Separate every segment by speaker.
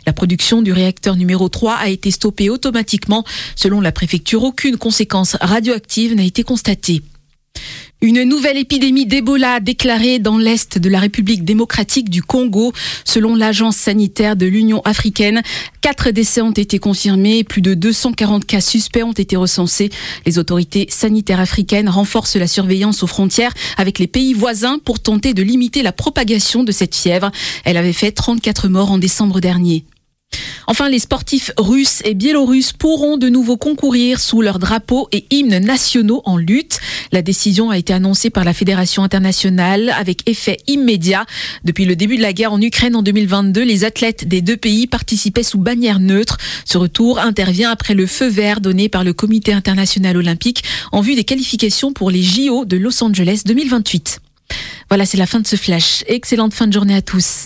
Speaker 1: La production du réacteur numéro 3 a été stoppée automatiquement. Selon la préfecture, aucune conséquence radioactive n'a été constatée. Une nouvelle épidémie d'Ebola déclarée dans l'est de la République démocratique du Congo. Selon l'agence sanitaire de l'Union africaine, 4 décès ont été confirmés, plus de 240 cas suspects ont été recensés. Les autorités sanitaires africaines renforcent la surveillance aux frontières avec les pays voisins pour tenter de limiter la propagation de cette fièvre. Elle avait fait 34 morts en décembre dernier. Enfin, les sportifs russes et biélorusses pourront de nouveau concourir sous leurs drapeaux et hymnes nationaux en lutte. La décision a été annoncée par la Fédération internationale avec effet immédiat. Depuis le début de la guerre en Ukraine en 2022, les athlètes des deux pays participaient sous bannière neutre. Ce retour intervient après le feu vert donné par le Comité international olympique en vue des qualifications pour les JO de Los Angeles 2028. Voilà, c'est la fin de ce flash. Excellente fin de journée à tous.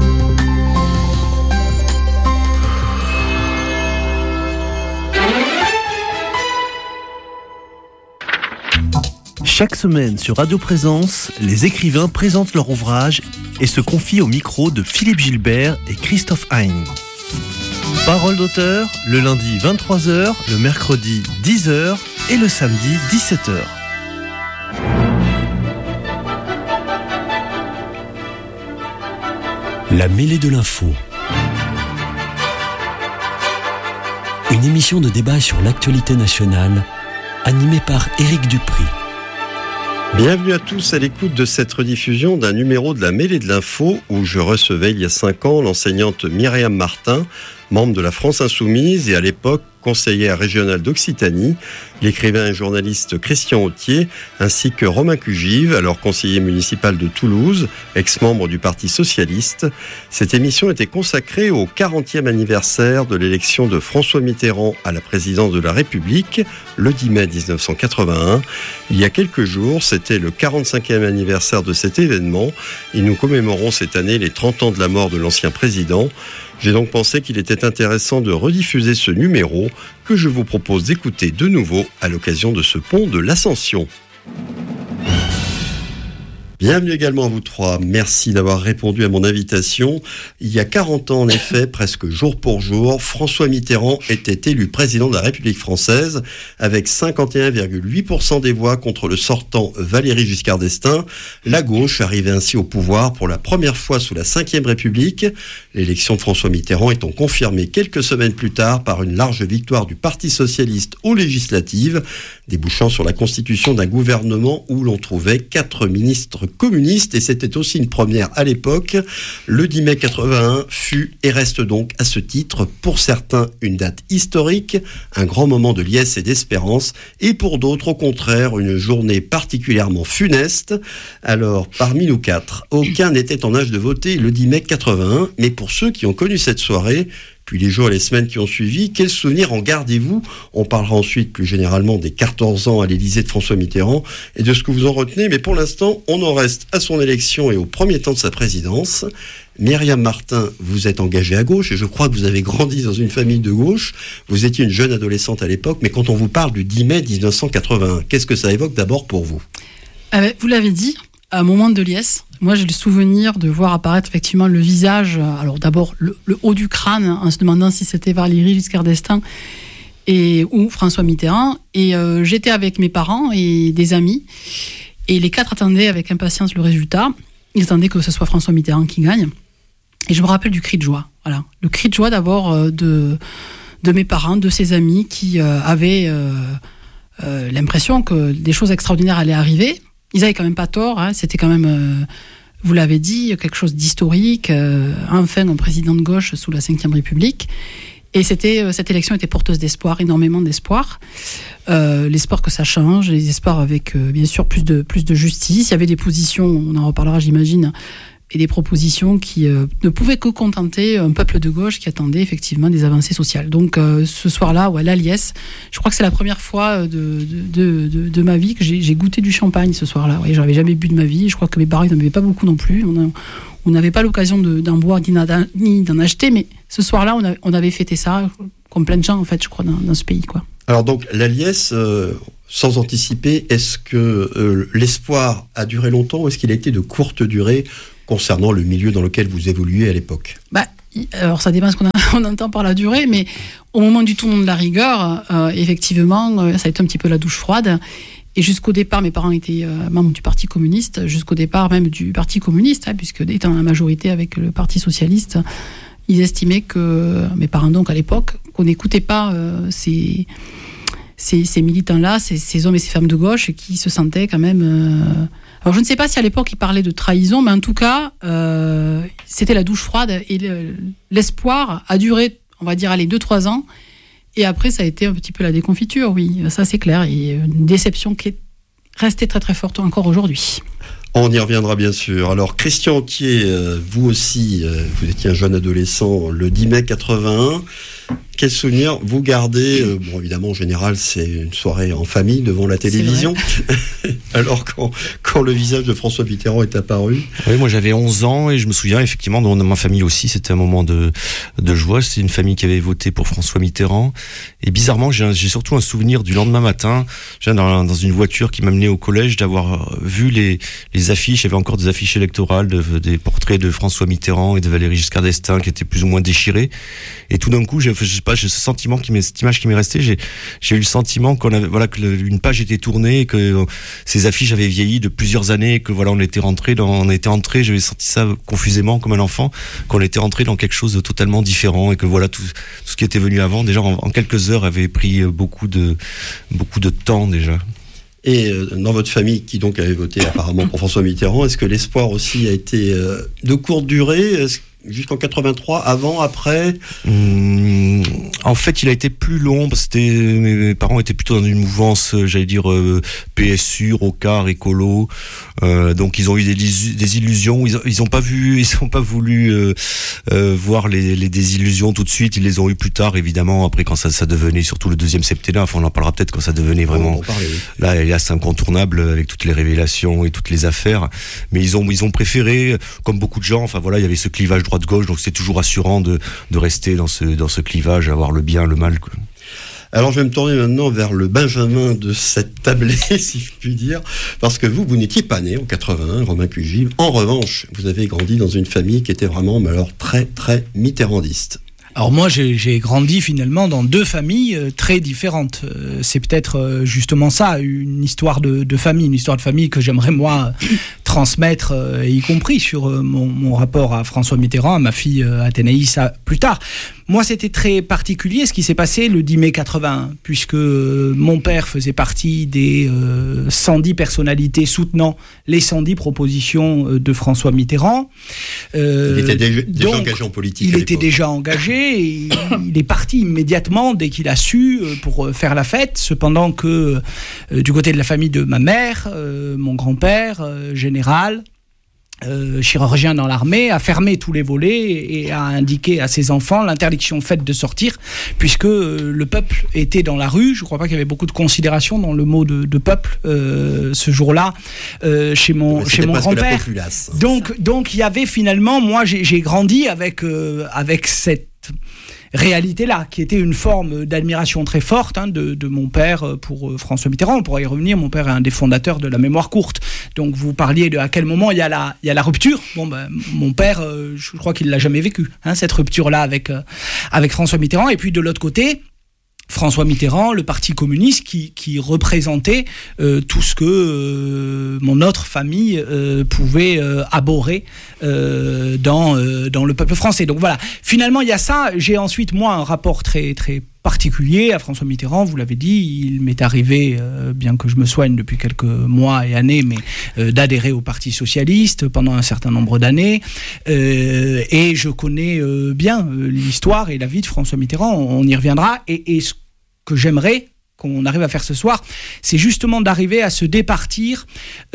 Speaker 2: Chaque semaine sur Radio Présence, les écrivains présentent leur ouvrage et se confient au micro de Philippe Gilbert et Christophe Hein. Parole d'auteur, le lundi 23h, le mercredi 10h et le samedi 17h.
Speaker 3: La mêlée de l'info. Une émission de débat sur l'actualité nationale, animée par Éric Dupry.
Speaker 4: Bienvenue à tous à l'écoute de cette rediffusion d'un numéro de la mêlée de l'info où je recevais il y a 5 ans l'enseignante Myriam Martin, membre de la France Insoumise et à l'époque conseillère régionale d'Occitanie, l'écrivain et journaliste Christian Autier, ainsi que Romain Cugive, alors conseiller municipal de Toulouse, ex-membre du Parti socialiste. Cette émission était consacrée au 40e anniversaire de l'élection de François Mitterrand à la présidence de la République, le 10 mai 1981. Il y a quelques jours, c'était le 45e anniversaire de cet événement et nous commémorons cette année les 30 ans de la mort de l'ancien président. J'ai donc pensé qu'il était intéressant de rediffuser ce numéro que je vous propose d'écouter de nouveau à l'occasion de ce pont de l'Ascension. Bienvenue également à vous trois. Merci d'avoir répondu à mon invitation. Il y a 40 ans, en effet, presque jour pour jour, François Mitterrand était élu président de la République française avec 51,8% des voix contre le sortant Valéry Giscard d'Estaing. La gauche arrivait ainsi au pouvoir pour la première fois sous la Ve République. L'élection de François Mitterrand étant confirmée quelques semaines plus tard par une large victoire du Parti socialiste aux législatives, débouchant sur la constitution d'un gouvernement où l'on trouvait 4 ministres communistes, et c'était aussi une première à l'époque. Le 10 mai 81 fut et reste donc à ce titre pour certains une date historique, un grand moment de liesse et d'espérance, et pour d'autres au contraire une journée particulièrement funeste. Alors parmi nous 4, aucun n'était en âge de voter le 10 mai 81, mais pour ceux qui ont connu cette soirée, puis les jours et les semaines qui ont suivi, quels souvenirs en gardez-vous ? On parlera ensuite plus généralement des 14 ans à l'Élysée de François Mitterrand et de ce que vous en retenez, mais pour l'instant, on en reste à son élection et au premier temps de sa présidence. Myriam Martin, vous êtes engagée à gauche et je crois que vous avez grandi dans une famille de gauche. Vous étiez une jeune adolescente à l'époque, mais quand on vous parle du 10 mai 1981, qu'est-ce que ça évoque d'abord pour vous ?
Speaker 5: Vous l'avez dit, un moment de liesse. Moi, j'ai le souvenir de voir apparaître effectivement le visage, alors d'abord le haut du crâne, en se demandant si c'était Valéry Giscard d'Estaing ou François Mitterrand. Et j'étais avec mes parents et des amis. Et les 4 attendaient avec impatience le résultat. Ils attendaient que ce soit François Mitterrand qui gagne. Et je me rappelle du cri de joie. Voilà. Le cri de joie d'abord de mes parents, de ses amis qui avaient l'impression que des choses extraordinaires allaient arriver. Ils n'avaient quand même pas tort, hein. C'était quand même, vous l'avez dit, quelque chose d'historique. Enfin, un président de gauche sous la Ve République. Et cette élection était porteuse d'espoir, énormément d'espoir. L'espoir que ça change, les espoirs avec, bien sûr, plus de justice. Il y avait des positions, on en reparlera, j'imagine, et des propositions qui ne pouvaient que contenter un peuple de gauche qui attendait effectivement des avancées sociales. Donc ce soir-là, la liesse, je crois que c'est la première fois de ma vie que j'ai goûté du champagne ce soir-là. Ouais, j'avais jamais bu de ma vie, je crois que mes parents n'en avaient pas beaucoup non plus. On n'avait pas l'occasion d'en boire ni d'en acheter, mais ce soir-là, on avait fêté ça, comme plein de gens en fait, je crois, dans ce pays, quoi.
Speaker 4: Alors donc la liesse, sans anticiper, est-ce que l'espoir a duré longtemps ou est-ce qu'il a été de courte durée concernant le milieu dans lequel vous évoluez à l'époque ?
Speaker 5: Alors ça dépend ce qu'on entend par la durée, mais au moment du tournant de la rigueur, effectivement, ça a été un petit peu la douche froide. Et jusqu'au départ, mes parents étaient membres du Parti communiste, jusqu'au départ même du Parti communiste, puisque étant dans la majorité avec le Parti socialiste, ils estimaient que, mes parents donc à l'époque, qu'on n'écoutait pas ces militants-là, ces hommes et ces femmes de gauche qui se sentaient quand même... Alors je ne sais pas si à l'époque ils parlaient de trahison, mais en tout cas, c'était la douche froide et l'espoir a duré, on va dire, 2-3 ans. Et après, ça a été un petit peu la déconfiture, oui, ça c'est clair. Et une déception qui est restée très très forte encore aujourd'hui.
Speaker 4: On y reviendra bien sûr. Alors Christian Auquier, vous aussi, vous étiez un jeune adolescent le 10 mai 81. Quel souvenir vous gardez Bon, évidemment, en général, c'est une soirée en famille devant la télévision. Alors, quand le visage de François Mitterrand est apparu.
Speaker 6: Oui, moi j'avais 11 ans et je me souviens effectivement, dans ma famille aussi, c'était un moment de joie. C'est une famille qui avait voté pour François Mitterrand. Et bizarrement, j'ai surtout un souvenir du lendemain matin, dans une voiture qui m'amenait au collège, d'avoir vu les affiches. Il y avait encore des affiches électorales, des portraits de François Mitterrand et de Valéry Giscard d'Estaing qui étaient plus ou moins déchirés. Et tout d'un coup, j'ai ce sentiment cette image qui m'est restée. J'ai eu le sentiment qu'une page était tournée, et que ces affiches avaient vieilli de plusieurs années, et que on était entré, j'avais senti ça confusément comme un enfant, qu'on était entré dans quelque chose de totalement différent, et que tout ce qui était venu avant, déjà en quelques heures, avait pris beaucoup de temps déjà.
Speaker 4: Et dans votre famille, qui donc avait voté apparemment pour François Mitterrand, est-ce que l'espoir aussi a été de courte durée ? Jusqu'en 83, avant, après
Speaker 6: En fait, il a été plus long, parce que mes parents étaient plutôt dans une mouvance, j'allais dire, PSU, Rocard, écolo. Donc, ils ont eu des illusions. Ils n'ont pas voulu voir les désillusions tout de suite. Ils les ont eu plus tard, évidemment, après, quand ça devenait, surtout le deuxième septennat. Enfin, on en parlera peut-être quand ça devenait vraiment... Là, c'est incontournable, avec toutes les révélations et toutes les affaires. Mais ils ont préféré, comme beaucoup de gens, il y avait ce clivage droite-gauche, donc c'est toujours assurant de rester dans ce clivage, avoir le bien, le mal, quoi.
Speaker 4: Alors je vais me tourner maintenant vers le Benjamin de cette tablée, si je puis dire, parce que vous n'étiez pas né en 81, Romain Pugy. En revanche, vous avez grandi dans une famille qui était vraiment, très très mitterrandiste.
Speaker 7: Alors moi, j'ai grandi finalement dans deux familles très différentes. C'est peut-être justement ça, une histoire de famille que j'aimerais moi transmettre, y compris sur mon rapport à François Mitterrand, à ma fille Athénaïs, plus tard. Moi, c'était très particulier ce qui s'est passé le 10 mai 81, puisque mon père faisait partie des 110 personnalités soutenant les 110 propositions de François Mitterrand.
Speaker 4: Il était déjà engagé en politique.
Speaker 7: Il était déjà engagé, et il est parti immédiatement dès qu'il a su pour faire la fête. Cependant que du côté de la famille de ma mère, mon grand-père, général, chirurgien dans l'armée, a fermé tous les volets et a indiqué à ses enfants l'interdiction faite de sortir, puisque le peuple était dans la rue. Je ne crois pas qu'il y avait beaucoup de considération dans le mot de peuple ce jour-là chez mon grand-père. Donc il y avait finalement, moi j'ai grandi avec cette réalité-là, qui était une forme d'admiration très forte de mon père pour François Mitterrand. On pourra y revenir, mon père est un des fondateurs de la mémoire courte. Donc vous parliez de à quel moment il y a la rupture. Mon père, je crois qu'il ne l'a jamais vécu, cette rupture-là avec François Mitterrand. Et puis de l'autre côté, François Mitterrand, le Parti communiste qui représentait tout ce que mon autre famille pouvait abhorrer dans le peuple français. Donc voilà, finalement il y a ça. J'ai ensuite moi un rapport très très particulier à François Mitterrand, vous l'avez dit. Il m'est arrivé, bien que je me soigne depuis quelques mois et années, mais d'adhérer au Parti socialiste pendant un certain nombre d'années, et je connais bien l'histoire et la vie de François Mitterrand. On y reviendra, et ce que j'aimerais qu'on arrive à faire ce soir, c'est justement d'arriver à se départir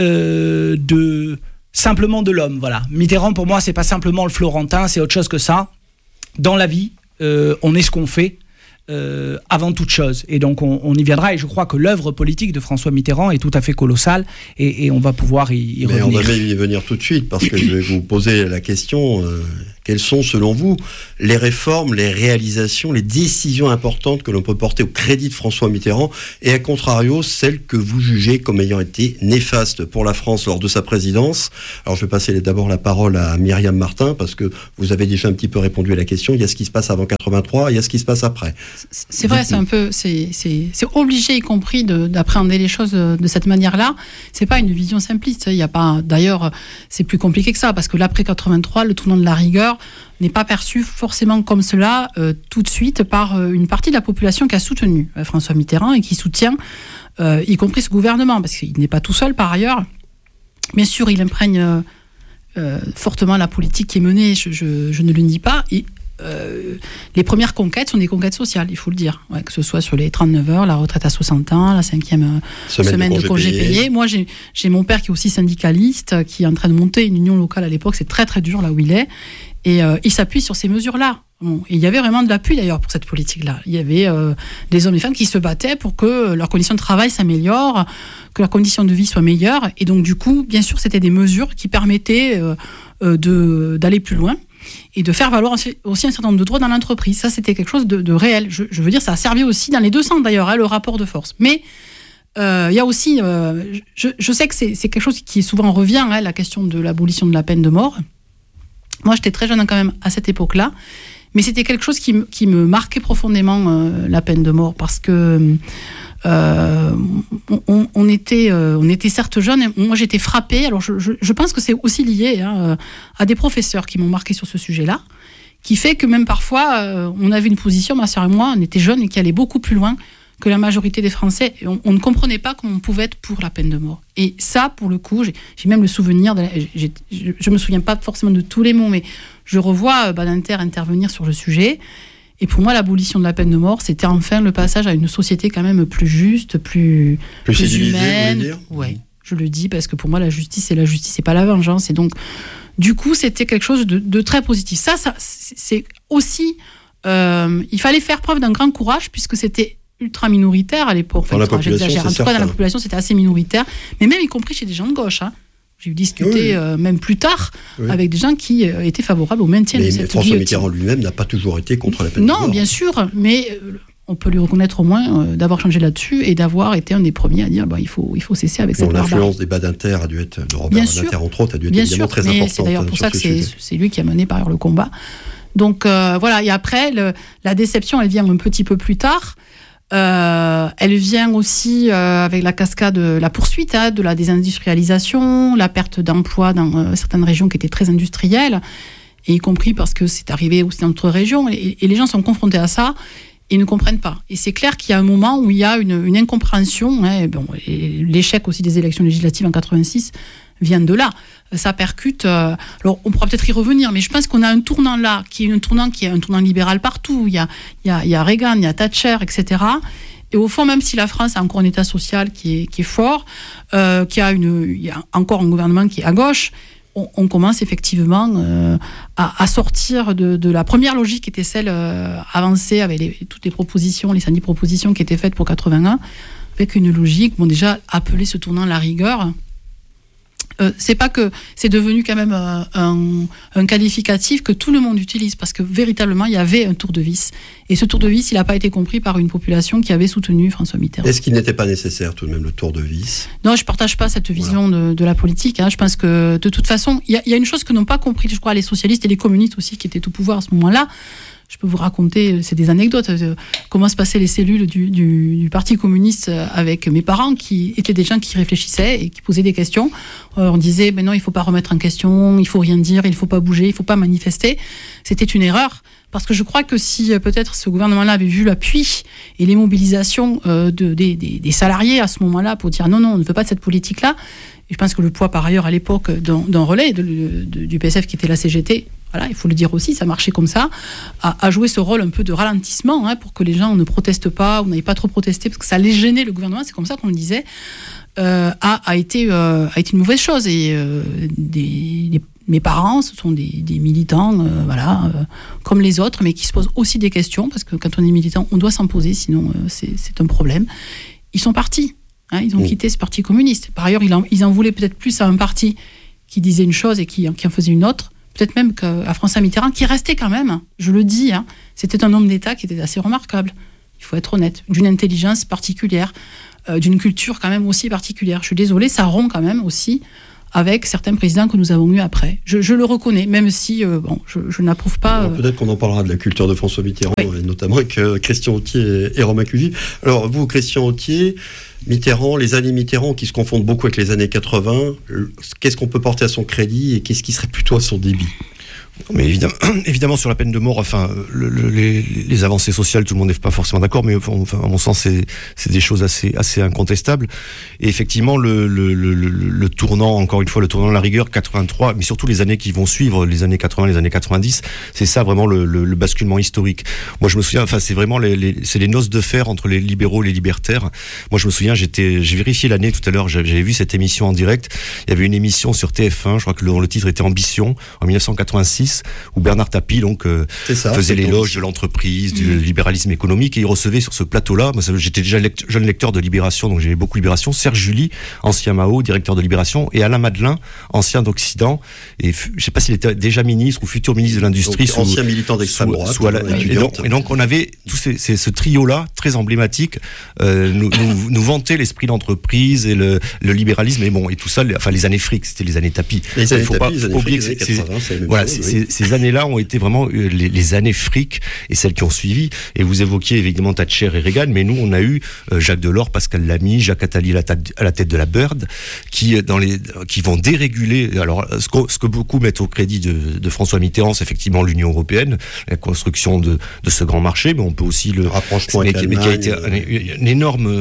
Speaker 7: simplement de l'homme. Voilà. Mitterrand, pour moi, c'est pas simplement le Florentin, c'est autre chose que ça. Dans la vie, on est ce qu'on fait avant toute chose. Et donc, on y viendra. Et je crois que l'œuvre politique de François Mitterrand est tout à fait colossale. Et on va pouvoir y revenir.
Speaker 4: Mais on va y venir tout de suite, parce que je vais vous poser la question. Quelles sont, selon vous, les réformes, les réalisations, les décisions importantes que l'on peut porter au crédit de François Mitterrand et, à contrario, celles que vous jugez comme ayant été néfastes pour la France lors de sa présidence? Alors, je vais passer d'abord la parole à Myriam Martin, parce que vous avez déjà un petit peu répondu à la question. Il y a ce qui se passe avant 83, il y a ce qui se passe après.
Speaker 5: C'est vrai, c'est un peu, c'est obligé, y compris d'appréhender les choses de cette manière-là. C'est pas une vision simpliste. Il y a pas, d'ailleurs, c'est plus compliqué que ça, parce que l'après 83, le tournant de la rigueur n'est pas perçu forcément comme cela tout de suite par une partie de la population qui a soutenu François Mitterrand et qui soutient, y compris ce gouvernement, parce qu'il n'est pas tout seul par ailleurs. Bien sûr, il imprègne fortement la politique qui est menée, je ne le nie pas. Et, les premières conquêtes sont des conquêtes sociales, il faut le dire, que ce soit sur les 39 heures, la retraite à 60 ans, la 5e semaine de congé payé. Moi, j'ai mon père qui est aussi syndicaliste, qui est en train de monter une union locale à l'époque, c'est très très dur là où il est, et il s'appuie sur ces mesures-là. Bon, et il y avait vraiment de l'appui d'ailleurs pour cette politique-là. Il y avait des hommes et femmes qui se battaient pour que leurs conditions de travail s'améliorent, que leurs conditions de vie soient meilleures, et donc du coup, bien sûr, c'était des mesures qui permettaient d'aller plus loin et de faire valoir aussi un certain nombre de droits dans l'entreprise. Ça, c'était quelque chose de réel. Je veux dire, ça a servi aussi dans les deux sens d'ailleurs, le rapport de force. Mais il y a aussi, je sais que c'est quelque chose qui souvent revient, la question de l'abolition de la peine de mort. Moi, j'étais très jeune quand même à cette époque-là, mais c'était quelque chose qui me marquait profondément, la peine de mort, parce que on était certes jeunes. Moi, j'étais frappée. Alors, je pense que c'est aussi lié à des professeurs qui m'ont marqué sur ce sujet-là, qui fait que même parfois, on avait une position, ma sœur et moi, on était jeunes et qui allait beaucoup plus loin que la majorité des Français. Et on ne comprenait pas comment on pouvait être pour la peine de mort. Et ça, pour le coup, j'ai même le souvenir, je me souviens pas forcément de tous les mots, mais je revois Badinter intervenir sur le sujet. Et pour moi, l'abolition de la peine de mort, c'était enfin le passage à une société quand même plus juste, plus humaine. Ouais, je le dis parce que pour moi, la justice, c'est pas la vengeance. Et donc, du coup, c'était quelque chose de très positif. Ça c'est aussi... il fallait faire preuve d'un grand courage, puisque c'était ultra minoritaire à l'époque.
Speaker 4: Dans la population,
Speaker 5: j'exagère. En tout cas, dans la population, c'était assez minoritaire. Mais même y compris chez des gens de gauche, J'ai discuté même plus tard avec des gens qui étaient favorables au maintien de cette guillotine. Mais François
Speaker 4: Mitterrand lui-même n'a pas toujours été contre la peine de mort.
Speaker 5: Non, bien sûr, mais on peut lui reconnaître au moins d'avoir changé là-dessus et d'avoir été un des premiers à dire il faut cesser avec cette barbarie.
Speaker 4: L'influence des Badinter a dû être, de Robert Badinter entre autres, a dû être évidemment très importante.
Speaker 5: C'est d'ailleurs pour ça que c'est lui qui a mené par ailleurs le combat. Donc voilà, et après, la déception, elle vient un petit peu plus tard. Elle vient aussi avec la cascade, la poursuite de la désindustrialisation, la perte d'emplois dans certaines régions qui étaient très industrielles, et y compris parce que c'est arrivé aussi dans d'autres régions, et les gens sont confrontés à ça et ne comprennent pas. Et c'est clair qu'il y a un moment où il y a une incompréhension, et l'échec aussi des élections législatives en 86 vient de là. Ça percute. Alors, on pourra peut-être y revenir, mais je pense qu'on a un tournant là, qui est un tournant libéral partout. Il y a Reagan, il y a Thatcher, etc. Et au fond, même si la France a encore un État social qui est fort, il y a encore un gouvernement qui est à gauche, on commence effectivement à sortir de la première logique qui était celle avancée avec toutes les propositions, les 110 propositions qui étaient faites pour 81, avec une logique, déjà appelée ce tournant la rigueur. C'est pas que c'est devenu quand même un qualificatif que tout le monde utilise, parce que véritablement il y avait un tour de vis, et ce tour de vis il n'a pas été compris par une population qui avait soutenu François Mitterrand.
Speaker 4: Est-ce qu'il n'était pas nécessaire tout de même le tour de vis?
Speaker 5: Non, je partage pas cette vision de la politique. Je pense que de toute façon il y a une chose que n'ont pas compris, je crois, les socialistes et les communistes aussi qui étaient au pouvoir à ce moment-là. Je peux vous raconter, c'est des anecdotes, comment se passaient les cellules du Parti communiste avec mes parents, qui étaient des gens qui réfléchissaient et qui posaient des questions. On disait, non, il ne faut pas remettre en question, il ne faut rien dire, il ne faut pas bouger, il ne faut pas manifester. C'était une erreur, parce que je crois que si peut-être ce gouvernement-là avait vu l'appui et les mobilisations des salariés à ce moment-là pour dire non, on ne veut pas de cette politique-là, et je pense que le poids par ailleurs à l'époque d'un relais du PSF qui était la CGT, voilà, il faut le dire aussi, ça marchait comme ça, a joué ce rôle un peu de ralentissement, pour que les gens ne protestent pas, ou n'aient pas trop protesté, parce que ça les gênait le gouvernement, c'est comme ça qu'on le disait, a été une mauvaise chose. Et mes parents, ce sont des militants, comme les autres, mais qui se posent aussi des questions, parce que quand on est militant, on doit s'en poser, sinon c'est un problème. Ils sont partis, ils ont quitté ce parti communiste. Par ailleurs, ils en voulaient peut-être plus à un parti qui disait une chose et qui en faisait une autre. peut-être même qu'à François Mitterrand, qui restait quand même, je le dis, c'était un homme d'État qui était assez remarquable, il faut être honnête, d'une intelligence particulière, d'une culture quand même aussi particulière. Je suis désolée, ça rompt quand même aussi avec certains présidents que nous avons eus après. Je le reconnais, même si je n'approuve pas...
Speaker 4: Alors, peut-être qu'on en parlera de la culture de François Mitterrand, et notamment avec Christian Authier et Romain Cugy. Alors, vous, Christian Authier, Mitterrand, les années Mitterrand qui se confondent beaucoup avec les années 80, qu'est-ce qu'on peut porter à son crédit et qu'est-ce qui serait plutôt à son débit ?
Speaker 6: Mais évidemment, sur la peine de mort, enfin, les avancées sociales, tout le monde n'est pas forcément d'accord, mais enfin, à mon sens, c'est des choses assez incontestables. Et effectivement, le tournant, encore une fois, le tournant de la rigueur, 83, mais surtout les années qui vont suivre, les années 80, les années 90, c'est ça vraiment le basculement historique. Moi, je me souviens, enfin, c'est vraiment c'est les noces de fer entre les libéraux et les libertaires. Moi, je me souviens, j'ai vérifié l'année tout à l'heure, j'avais vu cette émission en direct. Il y avait une émission sur TF1, je crois que le titre était Ambition, en 1986. Où Bernard Tapie faisait l'éloge de l'entreprise, du libéralisme économique, et il recevait sur ce plateau-là, moi j'étais déjà jeune lecteur de Libération, donc j'aimais beaucoup Libération, Serge July, ancien Mao, directeur de Libération, et Alain Madelin, ancien d'Occident, et je sais pas s'il était déjà ministre ou futur ministre de l'Industrie,
Speaker 4: donc, ancien militant d'extrême droite,
Speaker 6: et donc on avait tout ce trio-là très emblématique, nous vantait l'esprit d'entreprise et le libéralisme, et tout ça, enfin les années fric, c'était les années Tapie.
Speaker 4: Les années Tapie, les années fric,
Speaker 6: ces années-là ont été vraiment les années fric et celles qui ont suivi. Et vous évoquiez évidemment Thatcher et Reagan, mais nous on a eu Jacques Delors, Pascal Lamy, Jacques Attali à la tête de la BIRD, qui vont déréguler. Alors ce que beaucoup mettent au crédit de François Mitterrand, c'est effectivement l'Union européenne, la construction de ce grand marché, mais on peut aussi le
Speaker 4: rapprochement avec
Speaker 6: l'Allemagne, qui a été une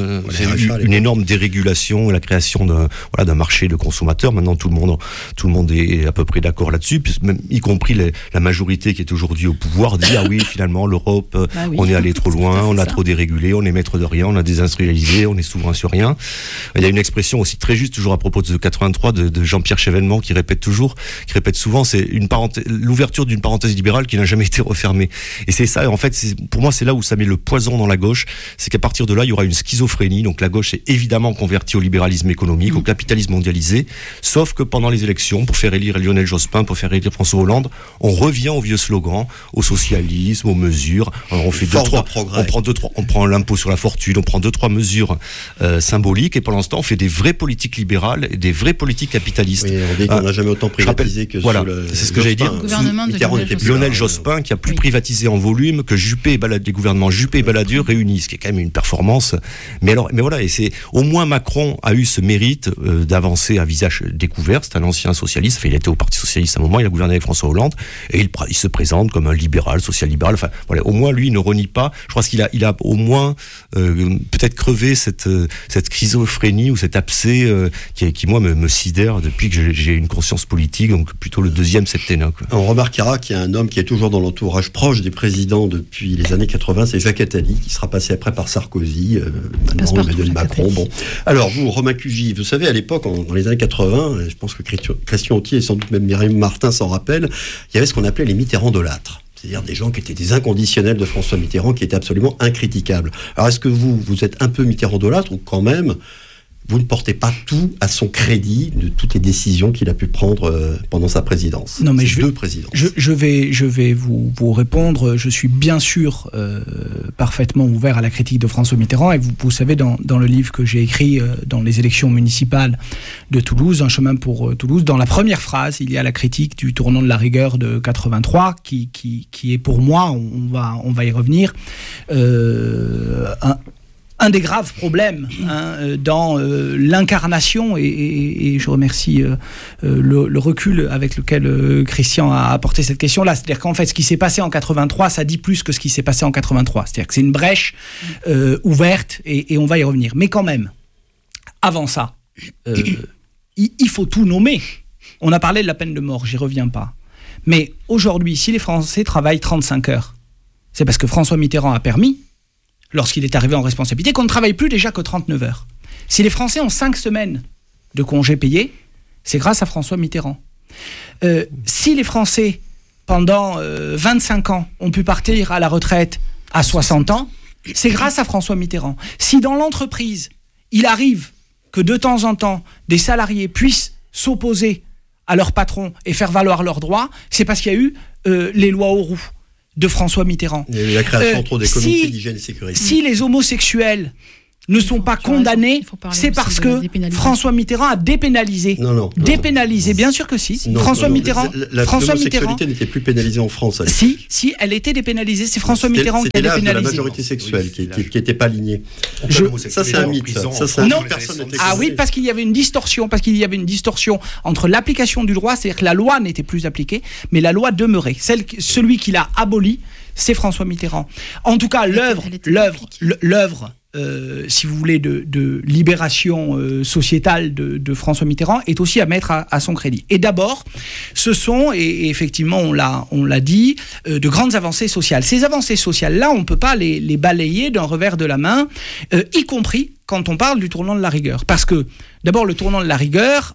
Speaker 6: énorme dérégulation, la création d'un marché de consommateurs. Maintenant tout le monde est à peu près d'accord là-dessus, même y compris la majorité qui est aujourd'hui au pouvoir dit oui, finalement l'Europe, on est allé trop loin, on a trop dérégulé, on est maître de rien, on a désindustrialisé, on est souverain sur rien. Il y a une expression aussi très juste toujours à propos de 83 de Jean-Pierre Chevènement qui répète souvent, c'est l'ouverture d'une parenthèse libérale qui n'a jamais été refermée. Et c'est ça, en fait, pour moi c'est là où ça met le poison dans la gauche, c'est qu'à partir de là il y aura une schizophrénie. Donc la gauche est évidemment convertie au libéralisme économique, au capitalisme mondialisé, sauf que pendant les élections, pour faire élire Lionel Jospin, pour faire élire François Hollande, on revient au vieux slogan, au socialisme, aux mesures. Alors on fait on prend l'impôt sur la fortune, on prend 2-3 mesures symboliques, et pendant ce temps on fait des vraies politiques libérales et des vraies politiques capitalistes.
Speaker 4: Oui, on dit qu'on n'a jamais autant privatisé que
Speaker 6: voilà,
Speaker 4: sous le
Speaker 6: c'est ce que j'allais dire. Lionel Jospin qui a plus privatisé en volume que les gouvernements Juppé et Balladur réunis, ce qui est quand même une performance. Mais voilà, et c'est au moins Macron a eu ce mérite d'avancer à visage découvert. C'est un ancien socialiste, il était au Parti socialiste à un moment, il a gouverné avec François Hollande, et il se présente comme un libéral, social-libéral. Enfin, voilà, au moins, lui, il ne renie pas. Je pense qu'il a au moins peut-être crevé cette schizophrénie ou cet abcès qui moi, me sidère depuis que j'ai une conscience politique, donc plutôt le deuxième septennat.
Speaker 4: On remarquera qu'il y a un homme qui est toujours dans l'entourage proche des présidents depuis les années 80, c'est Jacques Attali, qui sera passé après par Sarkozy, maintenant Emmanuel Macron. Bon. Alors, vous, Romain Cugy, vous savez, à l'époque, dans les années 80, je pense que Christian Authier et sans doute même Myriam Martin s'en rappellent, il y avait ce qu'on appelait les Mitterrandolâtres. C'est-à-dire des gens qui étaient des inconditionnels de François Mitterrand, qui étaient absolument incritiquables. Alors, est-ce que vous êtes un peu Mitterrandolâtre, ou quand même, vous ne portez pas tout à son crédit de toutes les décisions qu'il a pu prendre pendant sa présidence?
Speaker 7: Non, mais
Speaker 4: deux présidences.
Speaker 7: Je vais vous répondre. Je suis bien sûr parfaitement ouvert à la critique de François Mitterrand. Et vous savez, dans le livre que j'ai écrit dans les élections municipales de Toulouse, Un chemin pour Toulouse, dans la première phrase, il y a la critique du tournant de la rigueur de 83, qui est pour moi, on va y revenir, un des graves problèmes dans l'incarnation, et je remercie le recul avec lequel Christian a apporté cette question-là. C'est-à-dire qu'en fait, ce qui s'est passé en 83, ça dit plus que ce qui s'est passé en 83. C'est-à-dire que c'est une brèche ouverte, et on va y revenir. Mais quand même, avant ça, il faut tout nommer. On a parlé de la peine de mort, j'y reviens pas. Mais aujourd'hui, si les Français travaillent 35 heures, c'est parce que François Mitterrand a permis, lorsqu'il est arrivé en responsabilité, qu'on ne travaille plus déjà que 39 heures. Si les Français ont 5 semaines de congés payés, c'est grâce à François Mitterrand. Si les Français, pendant 25 ans, ont pu partir à la retraite à 60 ans, c'est grâce à François Mitterrand. Si dans l'entreprise, il arrive que de temps en temps, des salariés puissent s'opposer à leur patron et faire valoir leurs droits, c'est parce qu'il y a eu les lois Auroux de François Mitterrand.
Speaker 4: Il y a eu la création entre des comités d'hygiène et sécurité.
Speaker 7: Si les homosexuels ne sont pas condamnés, c'est parce que François Mitterrand a dépénalisé.
Speaker 4: Non.
Speaker 7: Dépénalisé, bien sûr que si. François Mitterrand.
Speaker 4: L'homosexualité n'était plus pénalisée en France.
Speaker 7: Si, elle était dépénalisée. C'est François Mitterrand qui a dépénalisé.
Speaker 4: C'était l'âge de la majorité sexuelle qui n'était pas alignée. Ça, c'est un mythe.
Speaker 7: Non. Oui, parce qu'il y avait une distorsion. Entre l'application du droit, c'est-à-dire que la loi n'était plus appliquée, mais la loi demeurait. Celui qui l'a abolie, c'est François Mitterrand. En tout cas, l'œuvre, si vous voulez, de libération sociétale de François Mitterrand est aussi à mettre à son crédit. Et d'abord, ce sont, et effectivement on l'a dit, de grandes avancées sociales. Ces avancées sociales-là, on ne peut pas les balayer d'un revers de la main, y compris quand on parle du tournant de la rigueur. Parce que, d'abord, le tournant de la rigueur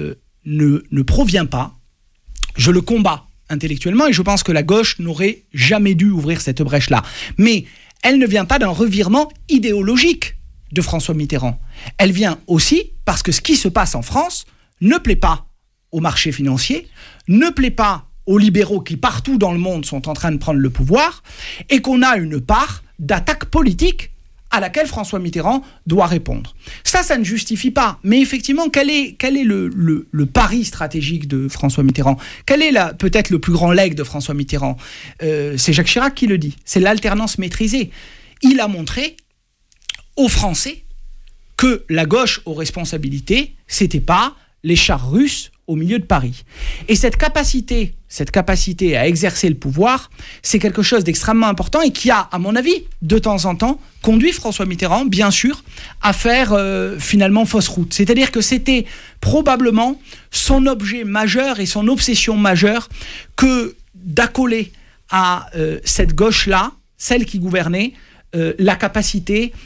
Speaker 7: ne provient pas, je le combats intellectuellement, et je pense que la gauche n'aurait jamais dû ouvrir cette brèche-là. Mais elle ne vient pas d'un revirement idéologique de François Mitterrand. Elle vient aussi parce que ce qui se passe en France ne plaît pas aux marchés financiers, ne plaît pas aux libéraux qui partout dans le monde sont en train de prendre le pouvoir, et qu'on a une part d'attaque politique à laquelle François Mitterrand doit répondre. Ça ne justifie pas. Mais effectivement, quel est le pari stratégique de François Mitterrand ? Quel est peut-être le plus grand legs de François Mitterrand ? C'est Jacques Chirac qui le dit. C'est l'alternance maîtrisée. Il a montré aux Français que la gauche aux responsabilités, c'était pas les chars russes au milieu de Paris. Et cette capacité à exercer le pouvoir, c'est quelque chose d'extrêmement important et qui a, à mon avis, de temps en temps, conduit François Mitterrand, bien sûr, à faire finalement fausse route. C'est-à-dire que c'était probablement son objet majeur et son obsession majeure que d'accoler à cette gauche-là, celle qui gouvernait, la capacité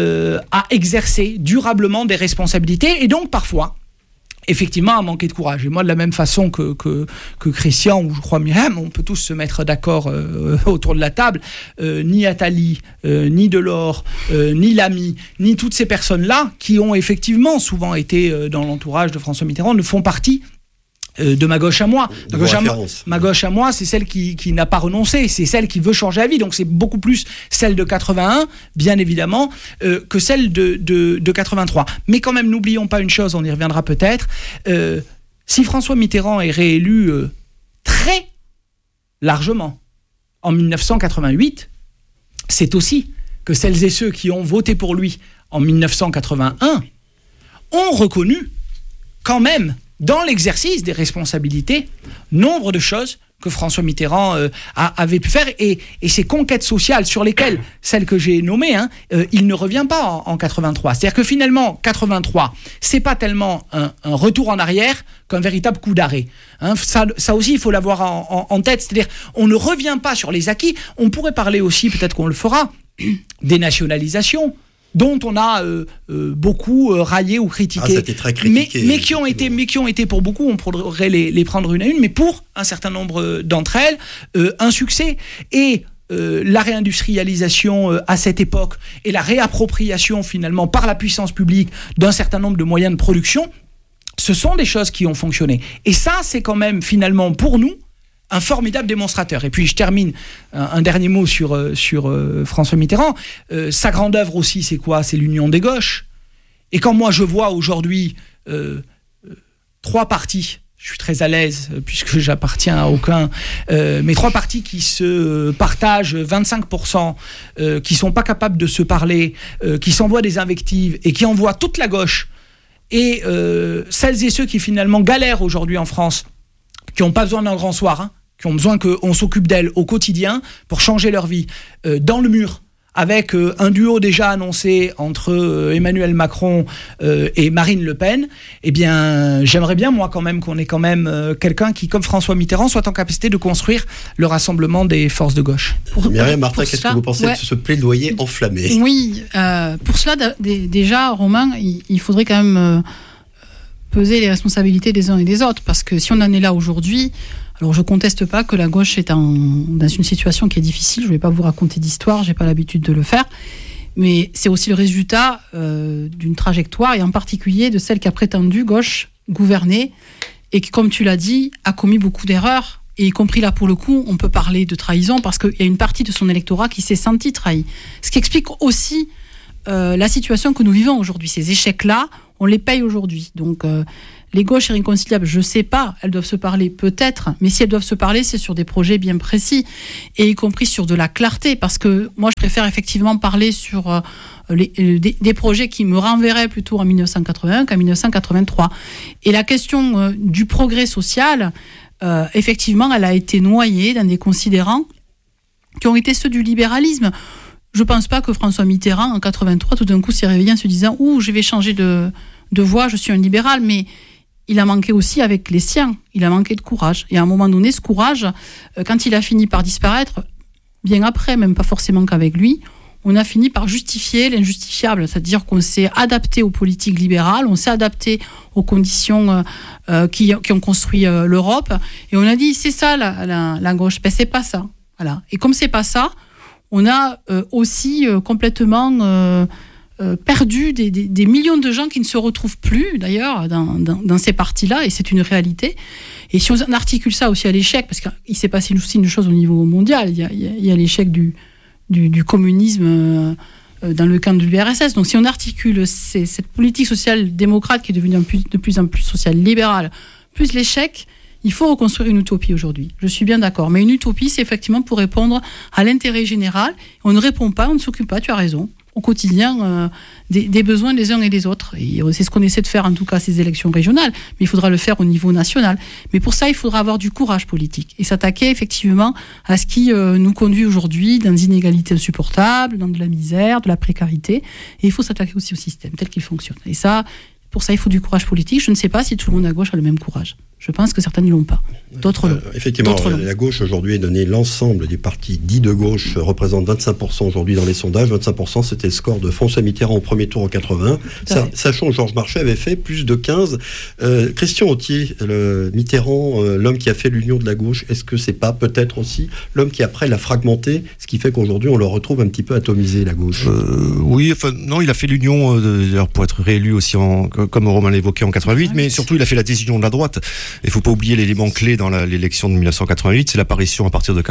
Speaker 7: à exercer durablement des responsabilités et donc parfois effectivement à manquer de courage. Et moi, de la même façon que Christian ou je crois Myriam, on peut tous se mettre d'accord autour de la table, ni Attali, ni Delors, ni Lamy, ni toutes ces personnes-là qui ont effectivement souvent été dans l'entourage de François Mitterrand ne font partie de ma gauche à moi. Ma gauche à moi, c'est celle qui n'a pas renoncé, c'est celle qui veut changer la vie. Donc c'est beaucoup plus celle de 81, bien évidemment, que celle de 83. Mais quand même, n'oublions pas une chose, on y reviendra peut-être. Si François Mitterrand est réélu très largement en 1988, c'est aussi que celles et ceux qui ont voté pour lui en 1981 ont reconnu quand même dans l'exercice des responsabilités, nombre de choses que François Mitterrand avait pu faire et ces conquêtes sociales sur lesquelles, celles que j'ai nommées, il ne revient pas en 83. C'est-à-dire que finalement, 83, c'est pas tellement un retour en arrière qu'un véritable coup d'arrêt. Ça aussi, il faut l'avoir en tête. C'est-à-dire, on ne revient pas sur les acquis. On pourrait parler aussi, peut-être qu'on le fera, des nationalisations, dont on a beaucoup raillé ou critiqué,
Speaker 4: c'était très critiqué,
Speaker 7: mais qui ont été pour beaucoup, on pourrait les prendre une à une, mais pour un certain nombre d'entre elles, un succès. Et la réindustrialisation à cette époque et la réappropriation finalement par la puissance publique d'un certain nombre de moyens de production, ce sont des choses qui ont fonctionné. Et ça, c'est quand même finalement pour nous un formidable démonstrateur. Et puis je termine un dernier mot sur François Mitterrand. Sa grande œuvre aussi, c'est quoi ? C'est l'union des gauches. Et quand moi je vois aujourd'hui 3 partis, je suis très à l'aise puisque j'appartiens à aucun, mais 3 partis qui se partagent 25%, qui sont pas capables de se parler, qui s'envoient des invectives et qui envoient toute la gauche, et celles et ceux qui finalement galèrent aujourd'hui en France, qui n'ont pas besoin d'un grand soir, qui ont besoin qu'on s'occupe d'elles au quotidien pour changer leur vie, dans le mur, avec un duo déjà annoncé entre Emmanuel Macron et Marine Le Pen, eh bien, j'aimerais bien, moi, quand même, qu'on ait quand même quelqu'un qui, comme François Mitterrand, soit en capacité de construire le rassemblement des forces de gauche.
Speaker 4: Myriam Martin, qu'est-ce que vous pensez de ce plaidoyer enflammé ?
Speaker 5: Oui, pour cela, déjà, Romain, il faudrait quand même peser les responsabilités des uns et des autres, parce que si on en est là aujourd'hui, alors je ne conteste pas que la gauche est dans une situation qui est difficile, je ne vais pas vous raconter d'histoire, je n'ai pas l'habitude de le faire, mais c'est aussi le résultat d'une trajectoire, et en particulier de celle qu'a prétendu gauche gouverner et qui, comme tu l'as dit, a commis beaucoup d'erreurs. Et y compris là, pour le coup, on peut parler de trahison parce qu'il y a une partie de son électorat qui s'est senti trahi. Ce qui explique aussi la situation que nous vivons aujourd'hui. Ces échecs-là, on les paye aujourd'hui. Donc, les gauches irréconciliables, je ne sais pas, elles doivent se parler peut-être, mais si elles doivent se parler, c'est sur des projets bien précis, et y compris sur de la clarté, parce que moi, je préfère effectivement parler sur des projets qui me renverraient plutôt en 1981 qu'en 1983. Et la question du progrès social, effectivement, elle a été noyée dans des considérants qui ont été ceux du libéralisme. Je ne pense pas que François Mitterrand, en 83, tout d'un coup s'est réveillé en se disant « Ouh, je vais changer de voie, je suis un libéral », mais il a manqué aussi avec les siens, il a manqué de courage. Et à un moment donné, ce courage, quand il a fini par disparaître, bien après, même pas forcément qu'avec lui, on a fini par justifier l'injustifiable, c'est-à-dire qu'on s'est adapté aux politiques libérales, on s'est adapté aux conditions qui ont construit l'Europe, et on a dit c'est ça la gauche, ben c'est pas ça. Voilà. Et comme c'est pas ça, on a aussi complètement perdu des millions de gens qui ne se retrouvent plus d'ailleurs dans ces partis-là, et c'est une réalité. Et si on articule ça aussi à l'échec, parce qu'il s'est passé aussi une chose au niveau mondial, il y a l'échec du communisme dans le camp de l'URSS. Donc si on articule cette politique social-démocrate qui est devenue de plus en plus social-libérale, plus l'échec, il faut reconstruire une utopie aujourd'hui. Je suis bien d'accord. Mais une utopie, c'est effectivement pour répondre à l'intérêt général. On ne répond pas, on ne s'occupe pas, tu as raison, au quotidien des besoins des uns et des autres. Et c'est ce qu'on essaie de faire, en tout cas, ces élections régionales. Mais il faudra le faire au niveau national. Mais pour ça, il faudra avoir du courage politique et s'attaquer effectivement à ce qui nous conduit aujourd'hui dans des inégalités insupportables, dans de la misère, de la précarité. Et il faut s'attaquer aussi au système tel qu'il fonctionne. Et ça, pour ça, il faut du courage politique. Je ne sais pas si tout le monde à gauche a le même courage. Je pense que certains ne l'ont pas. D'autres l'ont.
Speaker 4: Effectivement, la gauche aujourd'hui est donnée, l'ensemble des partis dits de gauche représente 25% aujourd'hui dans les sondages. 25%, c'était le score de François Mitterrand au premier tour en 80. Sachant que Georges Marchais avait fait plus de 15. Christian Authier, Mitterrand, l'homme qui a fait l'union de la gauche, est-ce que c'est pas peut-être aussi l'homme qui après l'a fragmenté, ce qui fait qu'aujourd'hui on le retrouve un petit peu atomisé, la gauche?
Speaker 6: Oui, enfin non, il a fait l'union pour être réélu aussi, comme Romain l'évoquait, en 88, mais surtout il a fait la désunion de la droite. Il ne faut pas oublier l'élément clé dans l'élection de 1988, c'est l'apparition à partir de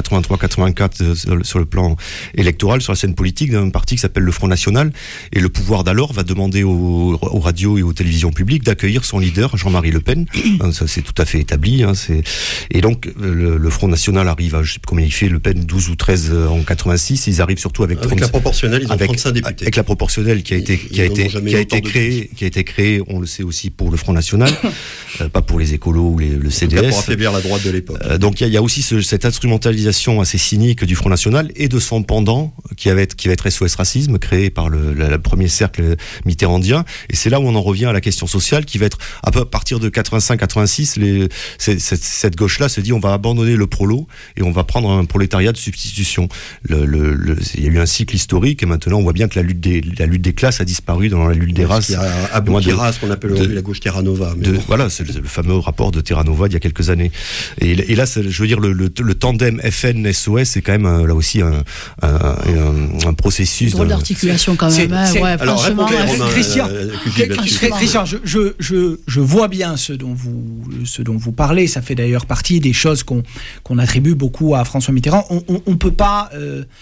Speaker 6: 83-84 sur le plan électoral, sur la scène politique, d'un parti qui s'appelle le Front National. Et le pouvoir d'alors va demander aux radios et aux télévisions publiques d'accueillir son leader, Jean-Marie Le Pen. Ça, c'est tout à fait établi. Et donc, le Front National arrive à, je sais pas combien il fait, Le Pen 12 ou 13 en 86. Ils arrivent surtout avec
Speaker 4: la proportionnelle, ils ont 35 députés.
Speaker 6: Avec la proportionnelle qui a été créée, on le sait aussi pour le Front National, pas pour les écolos ou le CDS. En tout cas,
Speaker 4: pour affaiblir la droite de l'époque.
Speaker 6: Donc il y a aussi cette instrumentalisation assez cynique du Front National et de son pendant qui va être SOS Racisme, créé par le premier cercle mitterrandien. Et c'est là où on en revient à la question sociale qui va être à partir de 85-86. Cette gauche-là se dit on va abandonner le prolo et on va prendre un prolétariat de substitution. Il y a eu un cycle historique et maintenant on voit bien que la lutte des classes a disparu dans la lutte des races.
Speaker 4: Il y a abouti à ce qu'on appelle aujourd'hui la gauche Terra Nova.
Speaker 6: Voilà, c'est le fameux rapport de Terra Nova d'il y a quelques années. Et là, je veux dire, le tandem FN-SOS, c'est quand même là aussi un processus.
Speaker 5: Drôle d'articulation quand même.
Speaker 4: Alors,
Speaker 5: franchement,
Speaker 7: Christian, je vois bien ce dont vous parlez. Ça fait d'ailleurs partie des choses qu'on attribue beaucoup à François Mitterrand. On peut pas,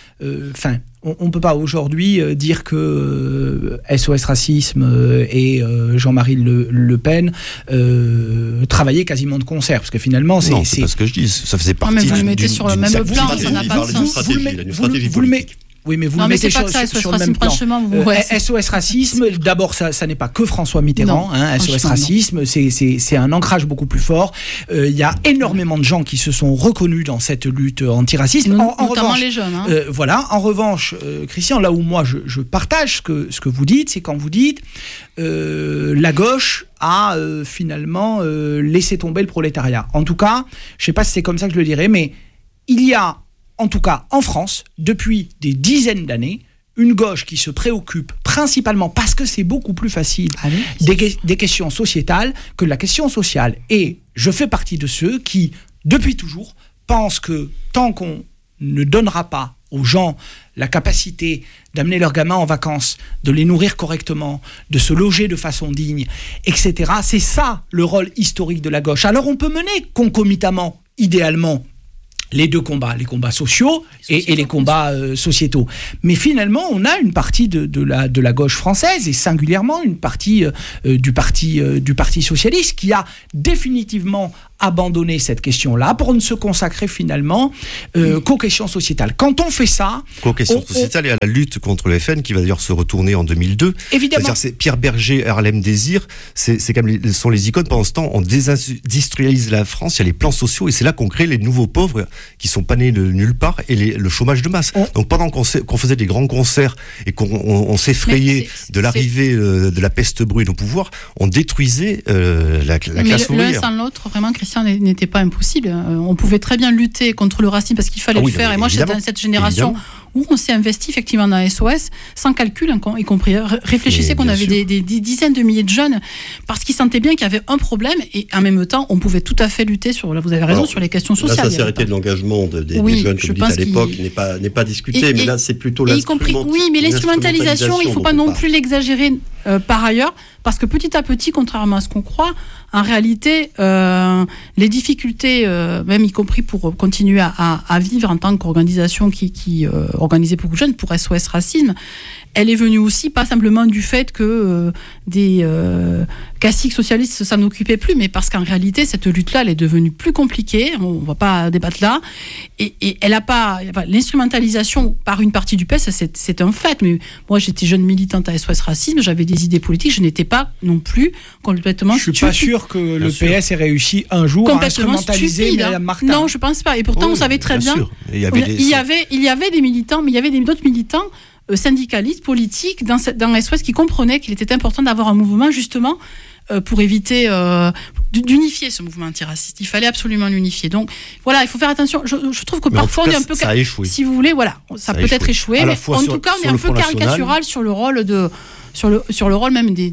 Speaker 7: on peut pas aujourd'hui dire que SOS Racisme et Jean-Marie Le Pen travaillaient quasiment de concert, parce que finalement c'est
Speaker 6: pas ce que je dis, ça faisait partie.
Speaker 5: Non, mais vous le mettez sur le même plan, ça n'a pas de sens.
Speaker 7: Vous le mettez. Oui, mais vous le mettez sur le même plan. SOS Racisme, d'abord, ça n'est pas que François Mitterrand. SOS Racisme, c'est un ancrage beaucoup plus fort. Il y a énormément de gens qui se sont reconnus dans cette lutte antiraciste.
Speaker 5: Notamment les jeunes.
Speaker 7: Voilà. En revanche, Christian, là où moi je partage ce que vous dites, c'est quand vous dites la gauche a finalement laissé tomber le prolétariat. En tout cas, je ne sais pas si c'est comme ça que je le dirais, mais il y a en tout cas en France, depuis des dizaines d'années, une gauche qui se préoccupe principalement, parce que c'est beaucoup plus facile, des questions sociétales que de la question sociale. Et je fais partie de ceux qui, depuis toujours, pensent que tant qu'on ne donnera pas aux gens la capacité d'amener leurs gamins en vacances, de les nourrir correctement, de se loger de façon digne, etc. C'est ça le rôle historique de la gauche. Alors on peut mener concomitamment, idéalement, les deux combats, les combats sociaux et les combats sociétaux. Mais finalement, on a une partie de la gauche française, et singulièrement une partie du parti socialiste, qui a définitivement abandonné cette question-là pour ne se consacrer finalement qu'aux questions sociétales. Quand on fait ça...
Speaker 6: Qu'aux questions sociétales et à la lutte contre le FN, qui va d'ailleurs se retourner en 2002.
Speaker 7: Évidemment.
Speaker 6: C'est-à-dire, c'est Pierre Berger, Harlem Désir, c'est comme sont les icônes. Pendant ce temps, on désindustrialise la France, il y a les plans sociaux, et c'est là qu'on crée les nouveaux pauvres qui sont pas nés de nulle part, et le chômage de masse. Donc pendant qu'on faisait des grands concerts et qu'on s'effrayait de l'arrivée de la peste brune au pouvoir, on détruisait la classe ouvrière.
Speaker 5: L'un sans l'autre, vraiment, Christian, n'était pas impossible. On pouvait très bien lutter contre le racisme parce qu'il fallait le faire. Et moi, j'étais dans cette génération où on s'est investi effectivement dans SOS, sans calcul, y compris. Réfléchissez qu'on avait des dizaines de milliers de jeunes parce qu'ils sentaient bien qu'il y avait un problème, et en même temps, on pouvait tout à fait lutter sur, là vous avez raison, sur les questions sociales.
Speaker 4: La sincérité de l'engagement des jeunes, comme vous dites à l'époque, n'est pas discutée, mais là c'est plutôt
Speaker 5: mais l'instrumentalisation, il ne faut pas non plus l'exagérer par ailleurs, parce que petit à petit, contrairement à ce qu'on croit, en réalité, les difficultés, même y compris pour continuer à vivre en tant qu'organisation qui organisait beaucoup de jeunes pour SOS Racisme, elle est venue aussi pas simplement du fait que des caciques socialistes s'en occupaient plus, mais parce qu'en réalité, cette lutte-là, elle est devenue plus compliquée. On ne va pas débattre là. Et elle n'a pas... L'instrumentalisation par une partie du PS, c'est un fait. Mais moi, j'étais jeune militante à SOS Racisme, j'avais des idées politiques, je n'étais pas non plus complètement stupide.
Speaker 7: Je ne suis pas sûr que le PS ait réussi un jour à instrumentaliser Myriam Martin.
Speaker 5: Non, je ne pense pas. Et pourtant, on savait très bien... Il y avait des militants, mais il y avait d'autres militants syndicalistes, politiques, dans SOS, qui comprenaient qu'il était important d'avoir un mouvement, justement, pour éviter d'unifier ce mouvement antiraciste. Il fallait absolument l'unifier. Donc, voilà, il faut faire attention. Je trouve que parfois, on est un peu...
Speaker 6: Ça a échoué.
Speaker 5: Si vous voulez, voilà, ça peut être échoué, mais en tout cas, on est un peu caricatural sur le rôle de... Sur le rôle même des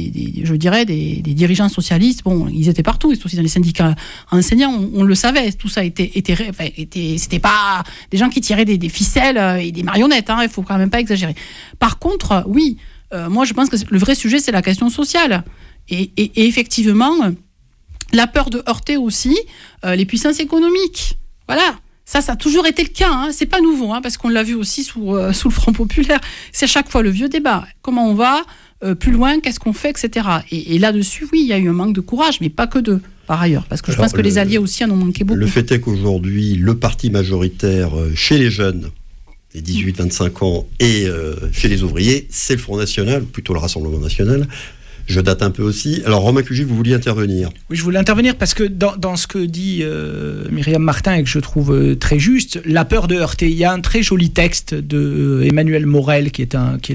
Speaker 5: dirigeants socialistes. Bon, ils étaient partout, ils étaient aussi dans les syndicats enseignants, on le savait, tout ça c'était pas des gens qui tiraient des ficelles et des marionnettes, il faut quand même pas exagérer. Par contre, oui, moi je pense que le vrai sujet, c'est la question sociale. Et effectivement, la peur de heurter aussi les puissances économiques. Voilà. Ça a toujours été le cas, c'est pas nouveau, parce qu'on l'a vu aussi sous le Front populaire. C'est à chaque fois le vieux débat. Comment on va plus loin, qu'est-ce qu'on fait, etc. Et là-dessus, oui, il y a eu un manque de courage, mais pas que d'eux, par ailleurs. Parce que je pense que les alliés aussi en ont manqué beaucoup.
Speaker 4: Le fait est qu'aujourd'hui, le parti majoritaire chez les jeunes, les 18-25 ans, et chez les ouvriers, c'est le Front National, plutôt le Rassemblement National. Je date un peu aussi. Alors, Romain Cugy, vous vouliez intervenir?
Speaker 7: Oui, je voulais intervenir parce que dans ce que dit Myriam Martin, et que je trouve très juste, la peur de heurter. Il y a un très joli texte de Emmanuel Morel, qui est un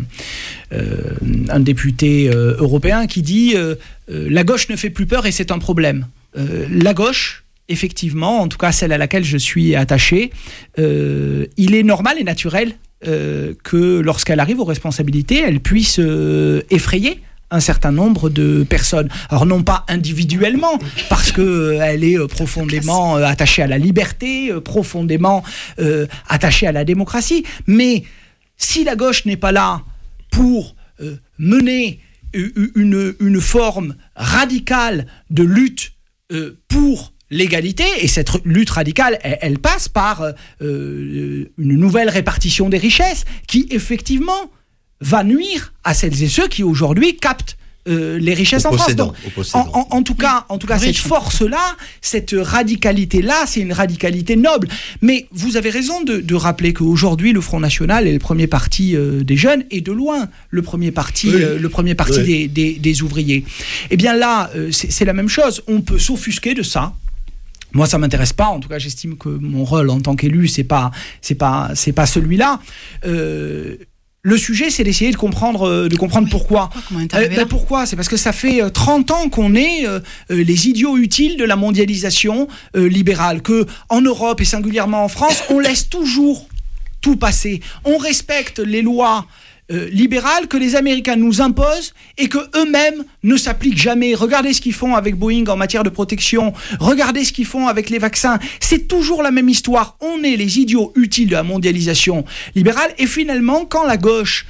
Speaker 7: député européen, qui dit la gauche ne fait plus peur et c'est un problème. La gauche, effectivement, en tout cas celle à laquelle je suis attaché, il est normal et naturel que lorsqu'elle arrive aux responsabilités, elle puisse effrayer un certain nombre de personnes. Alors non pas individuellement, parce qu'elle est profondément attachée à la liberté, profondément attachée à la démocratie, mais si la gauche n'est pas là pour mener une forme radicale de lutte pour l'égalité, et cette lutte radicale, elle passe par une nouvelle répartition des richesses qui, effectivement, va nuire à celles et ceux qui, aujourd'hui, captent les richesses en France. Donc, en tout cas, cette force-là, cette radicalité-là, c'est une radicalité noble. Mais vous avez raison de rappeler qu'aujourd'hui, le Front National est le premier parti des jeunes, et de loin le premier parti, des ouvriers. Eh bien là, c'est la même chose. On peut s'offusquer de ça. Moi, ça m'intéresse pas. En tout cas, j'estime que mon rôle en tant qu'élu, c'est pas celui-là. Le sujet, c'est d'essayer de comprendre pourquoi. Pourquoi ? C'est parce que ça fait 30 ans qu'on est les idiots utiles de la mondialisation libérale, que en Europe et singulièrement en France, on laisse toujours tout passer. On respecte les lois libérale que les Américains nous imposent et que eux-mêmes ne s'appliquent jamais. Regardez ce qu'ils font avec Boeing en matière de protection. Regardez ce qu'ils font avec les vaccins. C'est toujours la même histoire. On est les idiots utiles de la mondialisation libérale. Et finalement, quand la gauche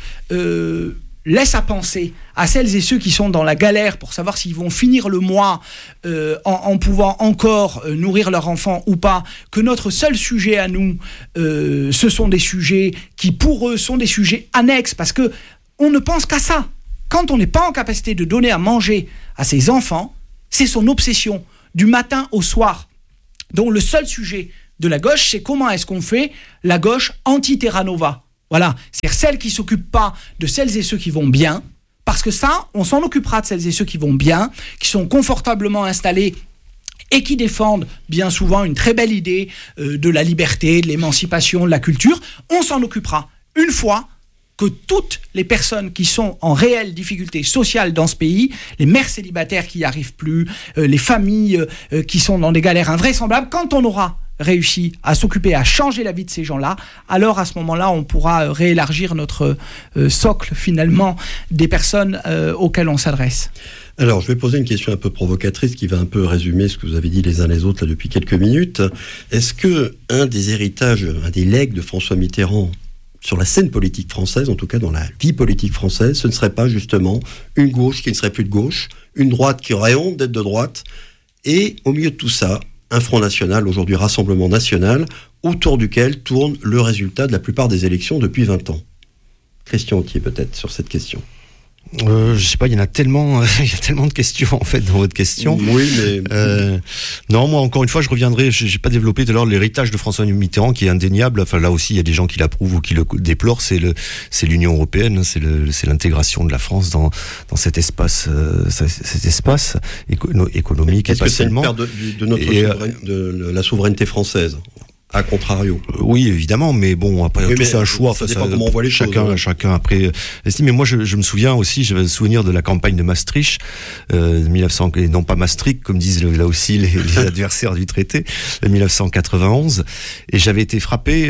Speaker 7: laisse à penser à celles et ceux qui sont dans la galère pour savoir s'ils vont finir le mois en pouvant encore nourrir leurs enfants ou pas, que notre seul sujet à nous, ce sont des sujets qui pour eux sont des sujets annexes, parce que on ne pense qu'à ça. Quand on n'est pas en capacité de donner à manger à ses enfants, c'est son obsession du matin au soir. Donc le seul sujet de la gauche, c'est comment est-ce qu'on fait la gauche anti-Terra Nova. Voilà, c'est-à-dire celle qui ne s'occupe pas de celles et ceux qui vont bien, parce que ça, on s'en occupera de celles et ceux qui vont bien, qui sont confortablement installés et qui défendent bien souvent une très belle idée de la liberté, de l'émancipation, de la culture. On s'en occupera une fois que toutes les personnes qui sont en réelle difficulté sociale dans ce pays, les mères célibataires qui n'y arrivent plus, les familles qui sont dans des galères invraisemblables, quand on aura réussi à s'occuper, à changer la vie de ces gens-là, alors à ce moment-là, on pourra réélargir notre socle, finalement, des personnes auxquelles on s'adresse.
Speaker 4: Alors, je vais poser une question un peu provocatrice qui va un peu résumer ce que vous avez dit les uns les autres là, depuis quelques minutes. Est-ce que un des héritages, un des legs de François Mitterrand sur la scène politique française, en tout cas dans la vie politique française, ce ne serait pas justement une gauche qui ne serait plus de gauche, une droite qui aurait honte d'être de droite, et au milieu de tout ça, un Front National, aujourd'hui Rassemblement National, autour duquel tourne le résultat de la plupart des élections depuis 20 ans. Christian Authier, peut-être, sur cette question.
Speaker 6: Je sais pas, il y a tellement de questions en fait dans votre question.
Speaker 4: Oui, mais
Speaker 6: non, moi encore une fois, je reviendrai. J'ai pas développé tout à l'heure l'héritage de François Mitterrand qui est indéniable. Enfin là aussi, il y a des gens qui l'approuvent ou qui le déplorent. C'est l'Union européenne, c'est l'intégration de la France dans cet espace, économique.
Speaker 4: Est-ce
Speaker 6: et pas
Speaker 4: que c'est
Speaker 6: seulement
Speaker 4: une perte de la souveraineté française? À contrario.
Speaker 6: Oui, évidemment, mais bon, après, oui, c'est un choix.
Speaker 4: Ça dépend comment on voit les choses.
Speaker 6: Chacun après estime. Mais moi, je me souviens aussi, j'avais le souvenir de la campagne de Maastricht, 1900, et non pas Maastricht, comme disent là aussi les adversaires du traité, 1991. Et j'avais été frappé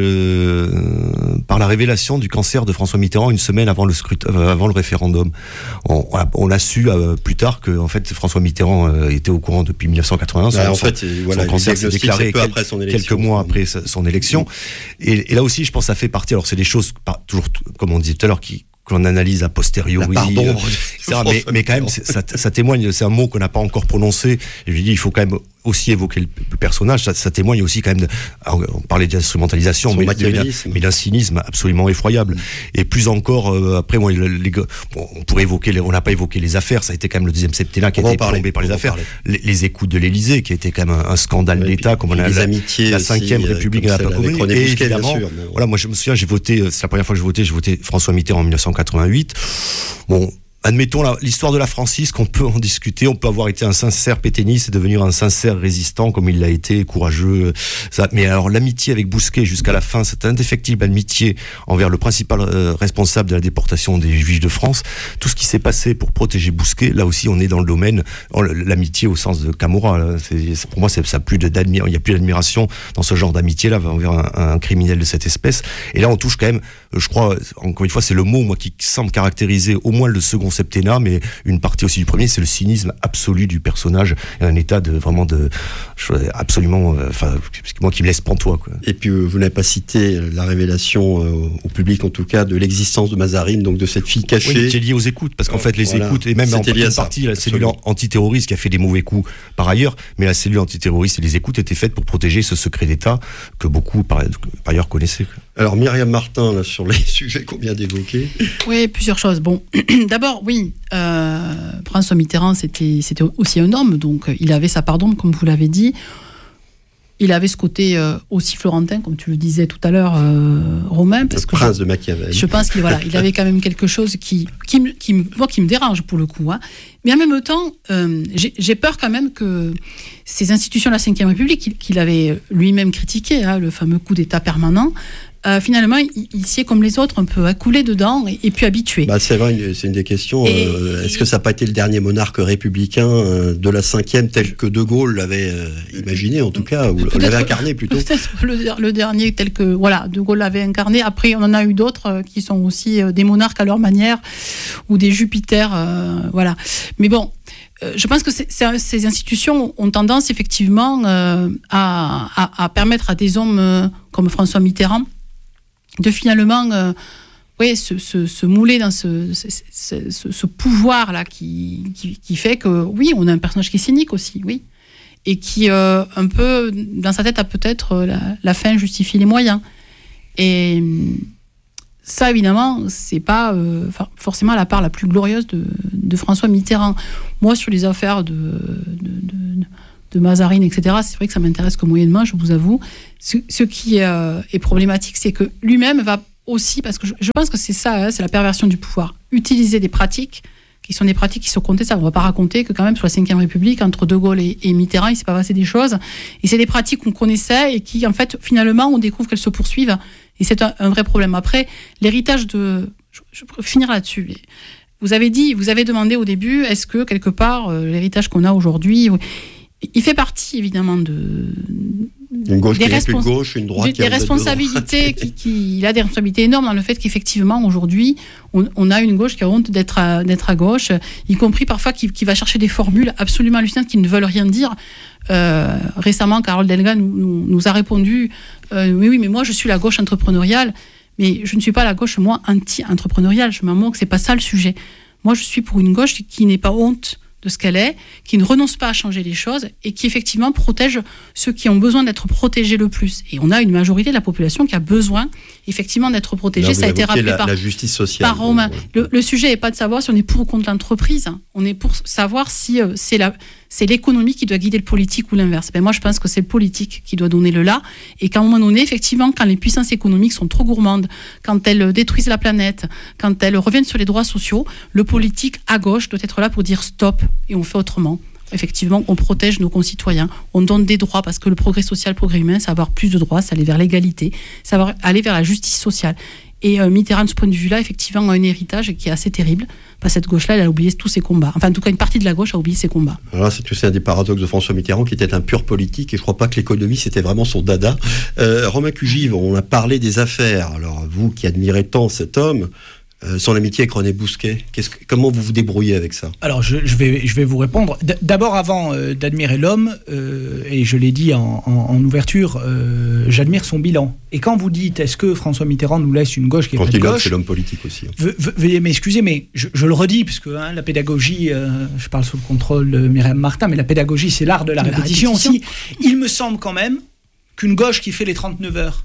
Speaker 6: par la révélation du cancer de François Mitterrand une semaine avant le avant le référendum. On a su plus tard que, en fait, François Mitterrand était au courant depuis 1991.
Speaker 4: En fait, voilà,
Speaker 6: son cancer s'est déclaré
Speaker 4: peu après son élection.
Speaker 6: Quelques mois après son élection. Et là aussi, je pense que ça fait partie, alors c'est des choses, toujours, comme on disait tout à l'heure, qu'on analyse a posteriori, mais quand même ça témoigne, c'est un mot qu'on n'a pas encore prononcé, et je dis il faut quand même aussi évoquer le personnage, ça témoigne aussi quand même on parlait d'instrumentalisation, mais d'un cynisme absolument effroyable. Et plus encore, après moi, on pourrait évoquer, on n'a pas évoqué les affaires, ça a été quand même le 10e septennat qui a été plombé par les affaires, les écoutes de l'Élysée qui a été quand même un scandale d'État, comme on a la 5e République n'a pas connu. Et évidemment, voilà, moi je me souviens, j'ai voté, c'est la première fois que j'ai voté François Mitterrand en 1988. Bon, admettons l'histoire de la Francisque, on peut en discuter, on peut avoir été un sincère pétainiste et devenir un sincère résistant comme il l'a été, courageux. Mais alors l'amitié avec Bousquet jusqu'à la fin, cette indéfectible amitié envers le principal responsable de la déportation des Juifs de France, tout ce qui s'est passé pour protéger Bousquet, là aussi on est dans le domaine, l'amitié au sens de Camorra. Là, pour moi, il n'y a plus d'admiration dans ce genre d'amitié-là envers un criminel de cette espèce. Et là on touche quand même, je crois, encore une fois, c'est le mot moi qui semble caractériser au moins le second septennat, mais une partie aussi du premier, c'est le cynisme absolu du personnage, un état absolument, moi qui me laisse pantois, quoi.
Speaker 4: Et puis vous n'avez pas cité la révélation au public, en tout cas, de l'existence de Mazarine, donc de cette fille cachée.
Speaker 6: Oui, qui est liée aux écoutes, parce qu'en fait les écoutes, et même en partie la cellule antiterroriste qui a fait des mauvais coups par ailleurs, mais la cellule antiterroriste et les écoutes étaient faites pour protéger ce secret d'État que beaucoup par ailleurs connaissaient, quoi.
Speaker 4: Alors Myriam Martin, là, sur les sujets qu'on vient d'évoquer.
Speaker 5: Oui, plusieurs choses. Bon, d'abord, oui, François Mitterrand, c'était aussi un homme, donc il avait sa part d'ombre, comme vous l'avez dit. Il avait ce côté aussi florentin, comme tu le disais tout à l'heure, Romain. Parce que
Speaker 4: prince de Machiavel.
Speaker 5: Je pense qu'il avait quand même quelque chose qui me dérange pour le coup. Hein. Mais en même temps, j'ai peur quand même que ces institutions de la Ve République, qu'il avait lui-même critiqué, hein, le fameux coup d'État permanent, finalement, il s'y est comme les autres un peu accoulé dedans et puis habitué.
Speaker 4: C'est vrai, c'est une des questions. Est-ce que ça n'a pas été le dernier monarque républicain de la 5e tel que De Gaulle l'avait imaginé, en tout cas, ou l'avait incarné plutôt?
Speaker 5: Peut-être le dernier tel que De Gaulle l'avait incarné. Après, on en a eu d'autres qui sont aussi des monarques à leur manière ou des Jupiters. Voilà. Mais bon. Je pense que ces institutions ont tendance effectivement à permettre à des hommes comme François Mitterrand de finalement se mouler dans ce pouvoir-là qui fait que, oui, on a un personnage qui est cynique aussi, oui, et qui, un peu, dans sa tête, a peut-être la fin justifie les moyens. Et ça, évidemment, c'est pas forcément la part la plus glorieuse de François Mitterrand. Moi, sur les affaires de Mazarine, etc., c'est vrai que ça m'intéresse que moyennement, je vous avoue. Ce qui est problématique, c'est que lui-même va aussi, parce que je pense que c'est ça, c'est la perversion du pouvoir, utiliser des pratiques qui sont des pratiques qui sont contestables. On ne va pas raconter que quand même, sous la Ve République, entre De Gaulle et Mitterrand, il ne s'est pas passé des choses. Et c'est des pratiques qu'on connaissait et qui, en fait, finalement, on découvre qu'elles se poursuivent. Et c'est un vrai problème. Après, l'héritage je peux finir là-dessus. Vous avez demandé au début, est-ce que, quelque part, l'héritage qu'on a aujourd'hui, il fait partie, évidemment,
Speaker 4: une gauche qui n'est plus de gauche, une droite qui
Speaker 5: des responsabilités il a des responsabilités énormes dans le fait qu'effectivement aujourd'hui on a une gauche qui a honte d'être à gauche, y compris parfois qui va chercher des formules absolument hallucinantes qui ne veulent rien dire. Récemment, Carole Delga nous a répondu oui, mais moi je suis la gauche entrepreneuriale, mais je ne suis pas la gauche, moi, anti-entrepreneuriale. Je m'en moque, c'est pas ça le sujet. Moi je suis pour une gauche qui n'ait pas honte de ce qu'elle est, qui ne renonce pas à changer les choses et qui effectivement protège ceux qui ont besoin d'être protégés le plus. Et on a une majorité de la population qui a besoin effectivement d'être protégée.
Speaker 4: Là,
Speaker 5: ça a été rappelé
Speaker 4: par la justice sociale.
Speaker 5: Par Romain. Le sujet n'est pas de savoir si on est pour ou contre l'entreprise. On est pour savoir si c'est l'économie qui doit guider le politique ou l'inverse. Moi, je pense que c'est le politique qui doit donner le là. Et qu'à un moment donné, effectivement, quand les puissances économiques sont trop gourmandes, quand elles détruisent la planète, quand elles reviennent sur les droits sociaux, le politique à gauche doit être là pour dire stop et on fait autrement. Effectivement, on protège nos concitoyens, on donne des droits parce que le progrès social, le progrès humain, c'est avoir plus de droits, c'est aller vers l'égalité, c'est aller vers la justice sociale. Et Mitterrand, de ce point de vue-là, effectivement, a un héritage qui est assez terrible. Parce que cette gauche-là, elle a oublié tous ses combats. Enfin, en tout cas, une partie de la gauche a oublié ses combats.
Speaker 4: Alors là, c'est aussi un des paradoxes de François Mitterrand, qui était un pur politique, et je ne crois pas que l'économie, c'était vraiment son dada. Romain Cugive, on a parlé des affaires. Alors, vous qui admirez tant cet homme, son amitié avec René Bousquet, comment vous vous débrouillez avec ça?
Speaker 7: Alors, je vais vous répondre. D'abord, avant d'admirer l'homme, et je l'ai dit en ouverture, j'admire son bilan. Et quand vous dites, est-ce que François Mitterrand nous laisse une gauche qui est pas de gauche,
Speaker 4: c'est l'homme politique aussi.
Speaker 7: Veuillez m'excuser, mais je le redis, puisque la pédagogie, je parle sous le contrôle de Myriam Martin, mais la pédagogie, c'est l'art de la répétition aussi. Il me semble quand même qu'une gauche qui fait les 39 heures,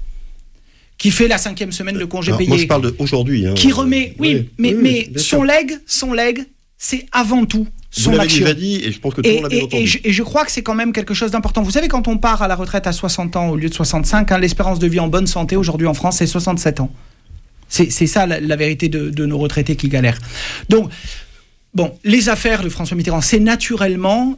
Speaker 7: qui fait la 5e semaine de congé payé.
Speaker 4: Moi, je parle d'aujourd'hui.
Speaker 7: Qui remet, mais son legs, c'est avant tout son action.
Speaker 4: Vous l'avez déjà dit, et je pense que tout le monde l'avait entendu.
Speaker 7: Et je crois que c'est quand même quelque chose d'important. Vous savez, quand on part à la retraite à 60 ans au lieu de 65, l'espérance de vie en bonne santé aujourd'hui en France, c'est 67 ans. C'est ça la vérité de nos retraités qui galèrent. Donc, bon, les affaires de François Mitterrand, c'est naturellement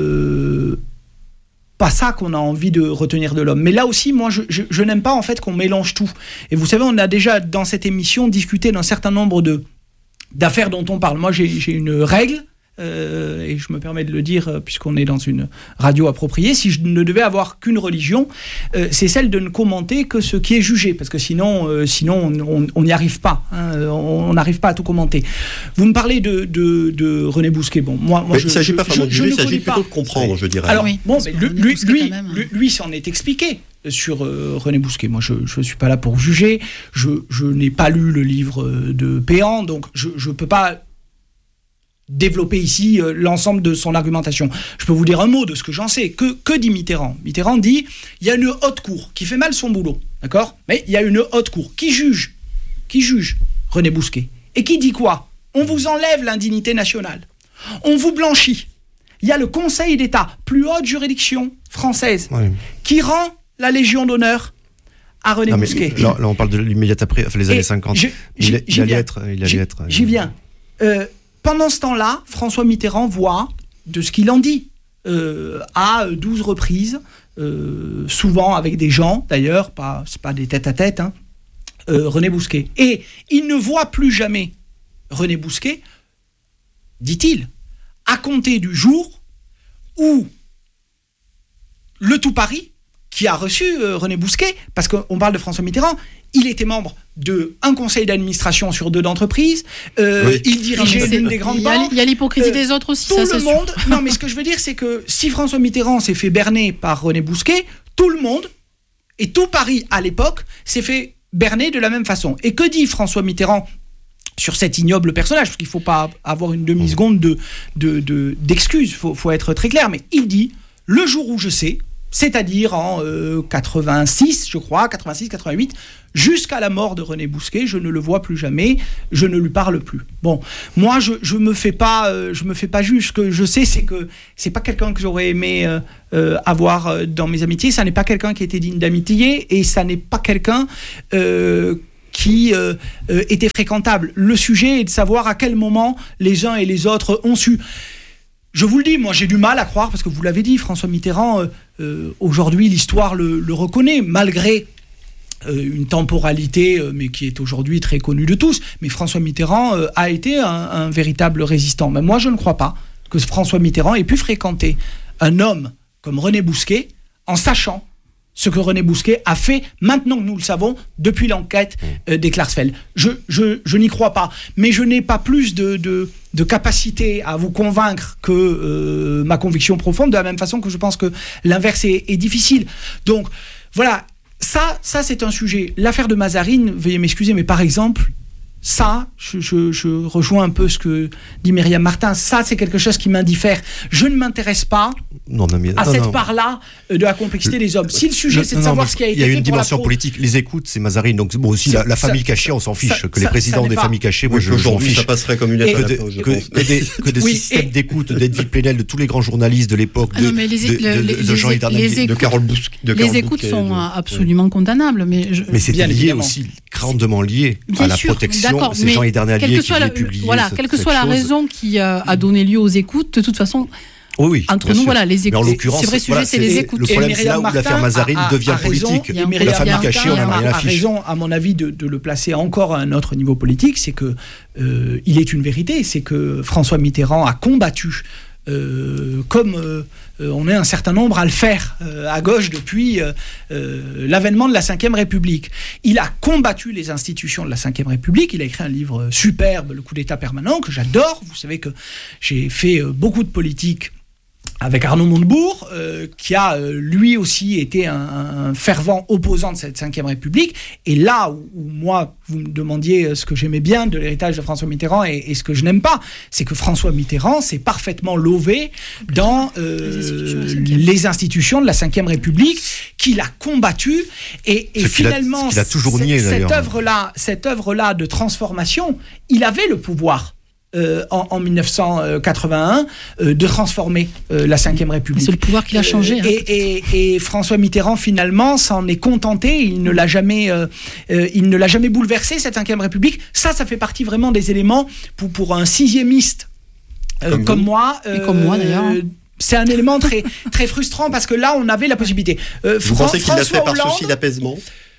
Speaker 7: pas ça qu'on a envie de retenir de l'homme. Mais là aussi, moi, je n'aime pas en fait qu'on mélange tout. Et vous savez, on a déjà dans cette émission discuté d'un certain nombre d'affaires dont on parle. Moi, j'ai une règle, et je me permets de le dire puisqu'on est dans une radio appropriée. Si je ne devais avoir qu'une religion, c'est celle de ne commenter que ce qui est jugé, parce que sinon on n'y arrive pas. On n'arrive pas à tout commenter. Vous me parlez de René Bousquet. Bon, moi
Speaker 4: il ne s'agit pas vraiment de juger, il s'agit plutôt de comprendre, je dirais.
Speaker 7: Alors, oui, bon, lui s'en est expliqué sur René Bousquet. Moi, je ne suis pas là pour juger. Je n'ai pas lu le livre de Péan, donc je ne peux pas développer ici l'ensemble de son argumentation. Je peux vous dire un mot de ce que j'en sais. Que dit Mitterrand? Mitterrand dit, il y a une haute cour qui fait mal son boulot, d'accord? Mais il y a une haute cour qui juge René Bousquet. Et qui dit quoi? On vous enlève l'indignité nationale. On vous blanchit. Il y a le Conseil d'État, plus haute juridiction française, qui rend la Légion d'honneur à René Bousquet.
Speaker 6: Là, on parle de l'immédiat après, les années 50. Il allait être.
Speaker 7: J'y viens. Pendant ce temps-là, François Mitterrand voit, de ce qu'il en dit, à 12 reprises, souvent avec des gens, d'ailleurs, c'est pas des tête-à-tête, René Bousquet. Et il ne voit plus jamais René Bousquet, dit-il, à compter du jour où le tout Paris, qui a reçu René Bousquet, parce qu'on parle de François Mitterrand, il était membre d'un conseil d'administration sur 2 d'entreprises, il dirigeait l'une des grandes banques.
Speaker 5: Il y a l'hypocrisie des autres aussi,
Speaker 7: tout
Speaker 5: ça,
Speaker 7: le
Speaker 5: c'est
Speaker 7: monde.
Speaker 5: sûr.
Speaker 7: Non, mais ce que je veux dire, c'est que si François Mitterrand s'est fait berner par René Bousquet, tout le monde, et tout Paris à l'époque, s'est fait berner de la même façon. Et que dit François Mitterrand sur cet ignoble personnage, parce qu'il ne faut pas avoir une demi-seconde d'excuses, faut être très clair, mais il dit, le jour où je sais, c'est-à-dire en 86, je crois, 86-88, jusqu'à la mort de René Bousquet, je ne le vois plus jamais, je ne lui parle plus. Bon, moi, je me fais pas juge. Ce que je sais, c'est que c'est pas quelqu'un que j'aurais aimé avoir dans mes amitiés. Ça n'est pas quelqu'un qui était digne d'amitié, et ça n'est pas quelqu'un qui était fréquentable. Le sujet est de savoir à quel moment les uns et les autres ont su. Je vous le dis, moi j'ai du mal à croire, parce que vous l'avez dit, François Mitterrand, aujourd'hui l'histoire le reconnaît, malgré une temporalité, mais qui est aujourd'hui très connue de tous. Mais François Mitterrand a été un véritable résistant. Mais moi je ne crois pas que François Mitterrand ait pu fréquenter un homme comme René Bousquet en sachant ce que René Bousquet a fait, maintenant que nous le savons, depuis l'enquête des Klarsfeld. Je n'y crois pas, mais je n'ai pas plus de capacité à vous convaincre que ma conviction profonde, de la même façon que je pense que l'inverse est difficile. Donc, voilà, ça c'est un sujet. L'affaire de Mazarine, veuillez m'excuser, mais par exemple, ça, je rejoins un peu ce que dit Myriam Martin, ça c'est quelque chose qui m'indiffère. Je ne m'intéresse pas à cette part-là de la complexité des hommes. Si le sujet c'est de savoir ce qui a été fait,
Speaker 6: il y a une dimension politique. Les écoutes, c'est Mazarine, donc bon, aussi la famille cachée, on s'en fiche. Que les présidents des familles cachées, moi je m'en fiche.
Speaker 4: Ça passerait comme une lettre.
Speaker 6: Que des systèmes d'écoute d'Edwy Plenel, de tous les grands journalistes de l'époque, de Jean Hidernali,
Speaker 4: de Carole Bousquet.
Speaker 5: Les écoutes sont absolument condamnables, mais
Speaker 6: c'était lié aussi, grandement lié à la protection. C'est Jean Hidernali qui l'a publié.
Speaker 5: Voilà, quelle que soit la raison qui a donné lieu aux écoutes, de toute façon, entre nous, voilà, les écoutes. C'est vrai, sujet, c'est les écoutes.
Speaker 6: Le problème, c'est là où l'affaire Mazarine devient politique.
Speaker 7: La famille cachée, on n'a rien a raison, à mon avis, de le placer encore à un autre niveau politique. C'est que il est une vérité, c'est que François Mitterrand a combattu. Comme on est un certain nombre à le faire à gauche depuis l'avènement de la Ve République. Il a combattu les institutions de la Ve République, il a écrit un livre superbe, Le coup d'État permanent, que j'adore. Vous savez que j'ai fait beaucoup de politique avec Arnaud Montebourg, qui a lui aussi été un fervent opposant de cette Ve République. Et là où moi, vous me demandiez ce que j'aimais bien de l'héritage de François Mitterrand et ce que je n'aime pas, c'est que François Mitterrand s'est parfaitement lové dans les institutions de la Ve République, qu'il a combattu. Et finalement,
Speaker 6: qu'il a toujours nié,
Speaker 7: cette œuvre-là de transformation, il avait le pouvoir. En 1981, de transformer la Ve République.
Speaker 5: C'est le pouvoir qui l'a changé.
Speaker 7: Et François Mitterrand, finalement, s'en est contenté. Il ne l'a jamais bouleversé, cette Ve République. Ça fait partie vraiment des éléments pour un sixiémiste comme moi.
Speaker 5: Et comme moi, d'ailleurs.
Speaker 7: C'est un élément très, très frustrant, parce que là, on avait la possibilité.
Speaker 4: Vous pensez qu'il l'a fait par souci d'apaisement ?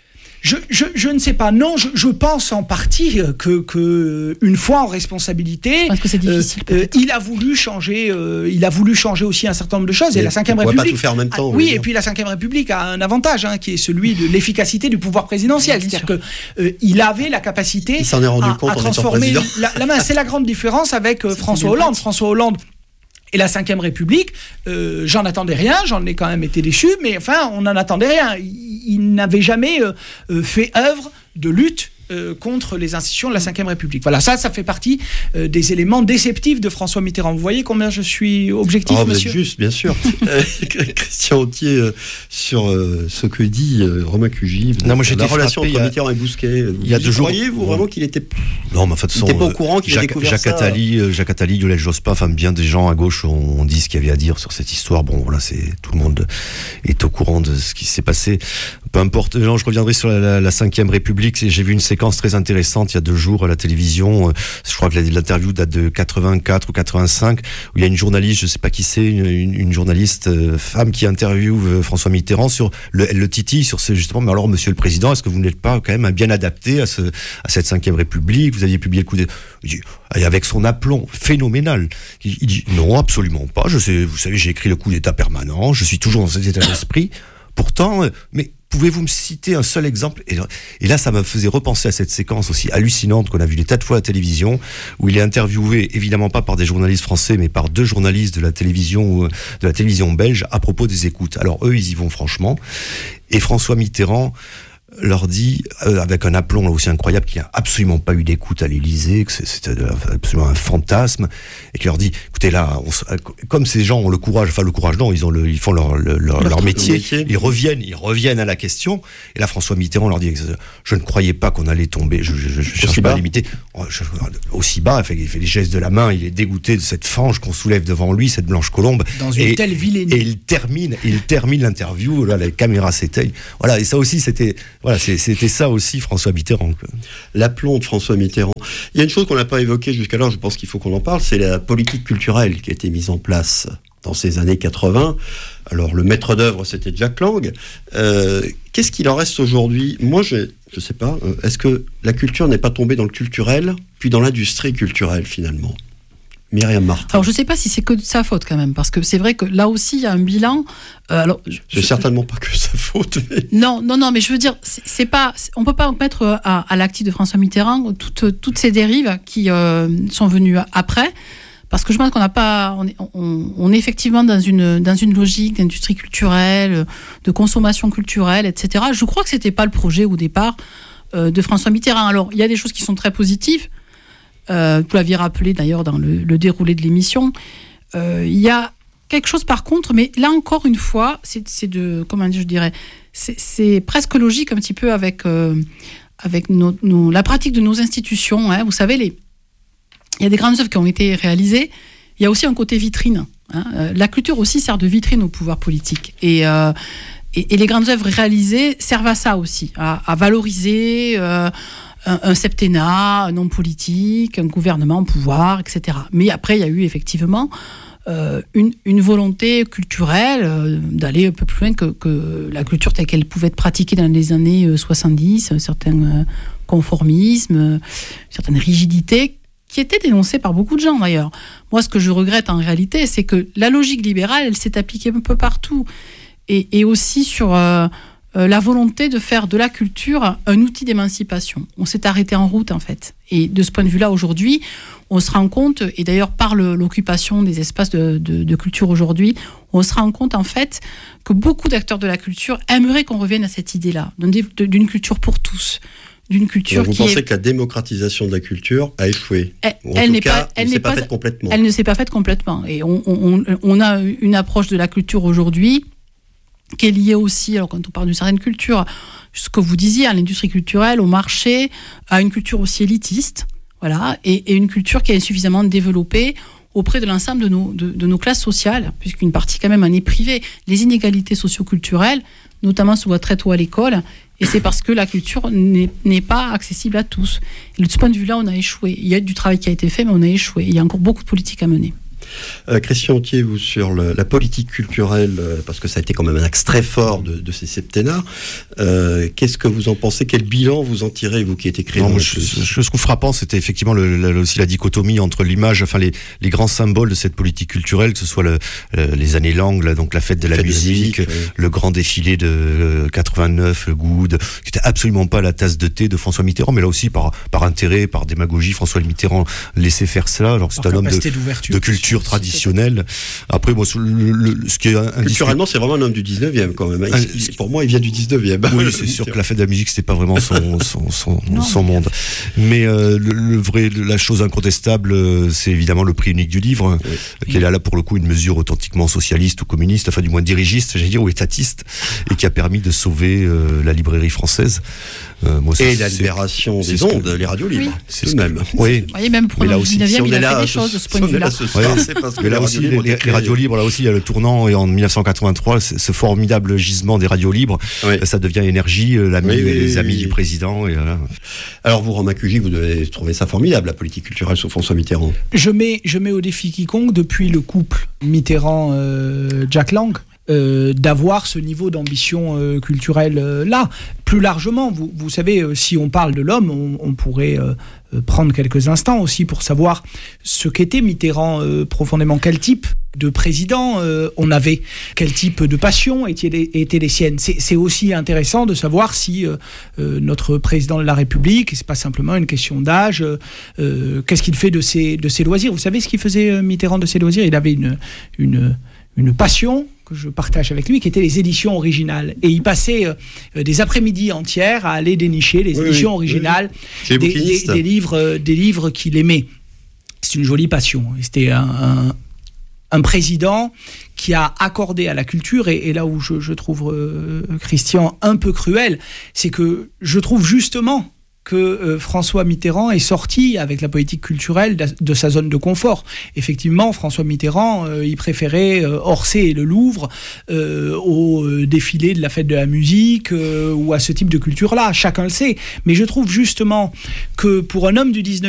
Speaker 7: Je ne sais pas. Non, je pense en partie que une fois en responsabilité,
Speaker 5: parce que c'est difficile,
Speaker 7: il a voulu changer aussi un certain nombre de choses. Et la Ve République,
Speaker 4: pas tout faire en même temps.
Speaker 7: Oui, et puis la Ve République a un avantage, qui est celui de l'efficacité du pouvoir présidentiel. C'est-à-dire que il avait la capacité à transformer la main. C'est la grande différence avec François Hollande. François Hollande et la Ve République, j'en attendais rien, j'en ai quand même été déçu, mais enfin, on n'en attendait rien. Il n'avait jamais fait œuvre de lutte contre les institutions de la Ve République. Voilà, ça fait partie des éléments déceptifs de François Mitterrand. Vous voyez combien je suis objectif, monsieur ?
Speaker 4: Vous êtes juste, bien sûr. Christian Autier, sur ce que dit Romain Cugy, la relation entre Mitterrand et Bousquet. Vous croyez, vous, vraiment qu'il était...
Speaker 6: Non, mais en fait, il
Speaker 4: n'était pas au courant qu'il a découvert
Speaker 6: Jacques Attali, Lionel Jospin, enfin bien des gens à gauche ont dit ce qu'il y avait à dire sur cette histoire. Bon, voilà, tout le monde est au courant de ce qui s'est passé. peu importe. Non, je reviendrai sur la 5e République. J'ai vu une séquence très intéressante il y a 2 jours à la télévision. Je crois que l'interview date de 84 ou 85, où il y a une journaliste, je sais pas qui c'est, une journaliste femme qui interviewe François Mitterrand sur le titille sur ce, justement. Mais alors, Monsieur le Président, est-ce que vous n'êtes pas quand même bien adapté à cette 5e République? Vous aviez publié le coup et avec son aplomb phénoménal. Il dit non, absolument pas. Vous savez, j'ai écrit le coup d'État permanent. Je suis toujours dans cet état d'esprit. Pourtant, mais pouvez-vous me citer un seul exemple? Et là, ça me faisait repenser à cette séquence aussi hallucinante qu'on a vu des tas de fois à la télévision, où il est interviewé, évidemment pas par des journalistes français, mais par 2 journalistes de la télévision belge à propos des écoutes. Alors eux, ils y vont franchement. Et François Mitterrand leur dit, avec un aplomb là aussi incroyable, qu'il n'y a absolument pas eu d'écoute à l'Élysée, que c'était absolument un fantasme, et qu'il leur dit, écoutez là, comme ces gens ont le courage, non, ils font leur métier, ils reviennent à la question, et là François Mitterrand leur dit, je ne croyais pas qu'on allait tomber, je cherche pas à l'imiter, aussi bas, il fait des gestes de la main, il est dégoûté de cette fange qu'on soulève devant lui, cette blanche colombe,
Speaker 7: dans une telle vilainie.
Speaker 6: Et il termine l'interview, là la caméra s'éteigne, voilà, et ça aussi c'était ça aussi François Mitterrand.
Speaker 4: L'aplomb de François Mitterrand. Il y a une chose qu'on n'a pas évoquée jusqu'alors, je pense qu'il faut qu'on en parle, c'est la politique culturelle qui a été mise en place dans ces années 80. Alors le maître d'œuvre, c'était Jack Lang. Qu'est-ce qu'il en reste aujourd'hui? Moi, je sais pas. Est-ce que la culture n'est pas tombée dans le culturel, puis dans l'industrie culturelle finalement? Myriam Martin.
Speaker 5: Alors je ne sais pas si c'est que de sa faute quand même, parce que c'est vrai que là aussi il y a un bilan.
Speaker 4: C'est certainement pas que sa faute. Mais...
Speaker 5: Non, mais je veux dire, c'est pas, on peut pas mettre à l'actif de François Mitterrand toutes ces dérives qui sont venues après, parce que je pense qu'on n'a pas, on est effectivement dans une logique d'industrie culturelle, de consommation culturelle, etc. Je crois que c'était pas le projet au départ de François Mitterrand. Alors il y a des choses qui sont très positives. Vous l'aviez rappelé d'ailleurs dans le déroulé de l'émission. Il y a quelque chose par contre, mais là encore une fois, c'est presque logique un petit peu avec la pratique de nos institutions. Hein. Vous savez, il y a des grandes œuvres qui ont été réalisées. Il y a aussi un côté vitrine. Hein. La culture aussi sert de vitrine au pouvoir politique. Et les grandes œuvres réalisées servent à ça aussi, à valoriser un septennat, un homme politique, un gouvernement au pouvoir, etc. Mais après, il y a eu effectivement une volonté culturelle d'aller un peu plus loin que la culture telle qu'elle pouvait être pratiquée dans les années 70, un certain conformisme, certaines rigidités qui étaient dénoncées par beaucoup de gens d'ailleurs. Moi, ce que je regrette en réalité, c'est que la logique libérale, elle s'est appliquée un peu partout. Et aussi sur la volonté de faire de la culture un outil d'émancipation. On s'est arrêté en route, en fait. Et de ce point de vue-là, aujourd'hui, on se rend compte, et d'ailleurs par l'occupation des espaces de culture aujourd'hui, on se rend compte, en fait, que beaucoup d'acteurs de la culture aimeraient qu'on revienne à cette idée-là, d'une culture pour tous. D'une culture
Speaker 4: vous pensez que la démocratisation de la culture a échoué? Elle ne s'est pas faite complètement.
Speaker 5: Elle ne s'est pas faite complètement. Et on a une approche de la culture aujourd'hui qui est lié aussi, alors quand on parle d'une certaine culture, ce que vous disiez, à l'industrie culturelle, au marché, à une culture aussi élitiste, voilà, et une culture qui est insuffisamment développée auprès de l'ensemble de nos classes sociales, puisqu'une partie quand même en est privée. Les inégalités socio-culturelles, notamment, se voient très tôt à l'école, et c'est parce que la culture n'est pas accessible à tous. Et de ce point de vue-là, on a échoué. Il y a du travail qui a été fait, mais on a échoué. Il y a encore beaucoup de politiques à mener.
Speaker 4: Christian Autier, vous, sur la politique culturelle, parce que ça a été quand même un axe très fort de ces septennats, qu'est-ce que vous en pensez? Quel bilan vous en tirez, vous qui êtes écrit?
Speaker 6: Ce que frappant, c'était effectivement aussi la dichotomie entre l'image, enfin les grands symboles de cette politique culturelle, que ce soit les années Lang, donc la fête de la musique, le grand défilé de 89, le Good, qui n'était absolument pas la tasse de thé de François Mitterrand, mais là aussi par intérêt, par démagogie, François Mitterrand laissait faire cela. Alors c'est un homme de culture traditionnelle. Après, moi, ce qui est
Speaker 4: culturellement, c'est vraiment un homme du 19e quand même. Pour moi, il vient du 19e.
Speaker 6: Oui, c'est sûr que la fête de la musique, c'était pas vraiment son monde. Mais la chose incontestable, c'est évidemment le prix unique du livre, qui est là pour le coup une mesure authentiquement socialiste ou communiste, enfin du moins dirigiste, j'allais dire, ou étatiste, et qui a permis de sauver la librairie française.
Speaker 4: Et la libération des ondes, les radios libres.
Speaker 5: Oui. C'est même. Oui. Vous voyez, même pour le 19e, il a fait des choses de ce point de vue-là.
Speaker 4: C'est parce que
Speaker 6: Mais là aussi, les radios libres, là aussi, il y a le tournant, et en 1983, ce formidable gisement des radios libres, ça devient Énergie, les amis du président. Et voilà.
Speaker 4: Alors vous, Romain Cugy, vous devez trouver ça formidable, la politique culturelle sous François Mitterrand.
Speaker 7: Je mets au défi quiconque, depuis le couple Mitterrand-Jack Lang, d'avoir ce niveau d'ambition culturelle là. Plus largement, vous savez, si on parle de l'homme, on pourrait prendre quelques instants aussi pour savoir ce qu'était Mitterrand profondément, quel type de président on avait, quel type de passion étaient les siennes. C'est aussi intéressant de savoir si notre président de la République, c'est pas simplement une question d'âge, qu'est-ce qu'il fait de ses loisirs. Vous savez ce qu'il faisait Mitterrand de ses loisirs? Il avait une passion que je partage avec lui, qui était les éditions originales. Et il passait des après-midi entières à aller dénicher les éditions originales des livres qu'il aimait. C'est une jolie passion. C'était un président qui a accordé à la culture, et là où je trouve Christian un peu cruel, c'est que je trouve justement que François Mitterrand est sorti avec la politique culturelle de sa zone de confort. Effectivement, François Mitterrand, il préférait Orsay et le Louvre au défilé de la fête de la musique ou à ce type de culture-là. Chacun le sait. Mais je trouve justement que pour un homme du 19e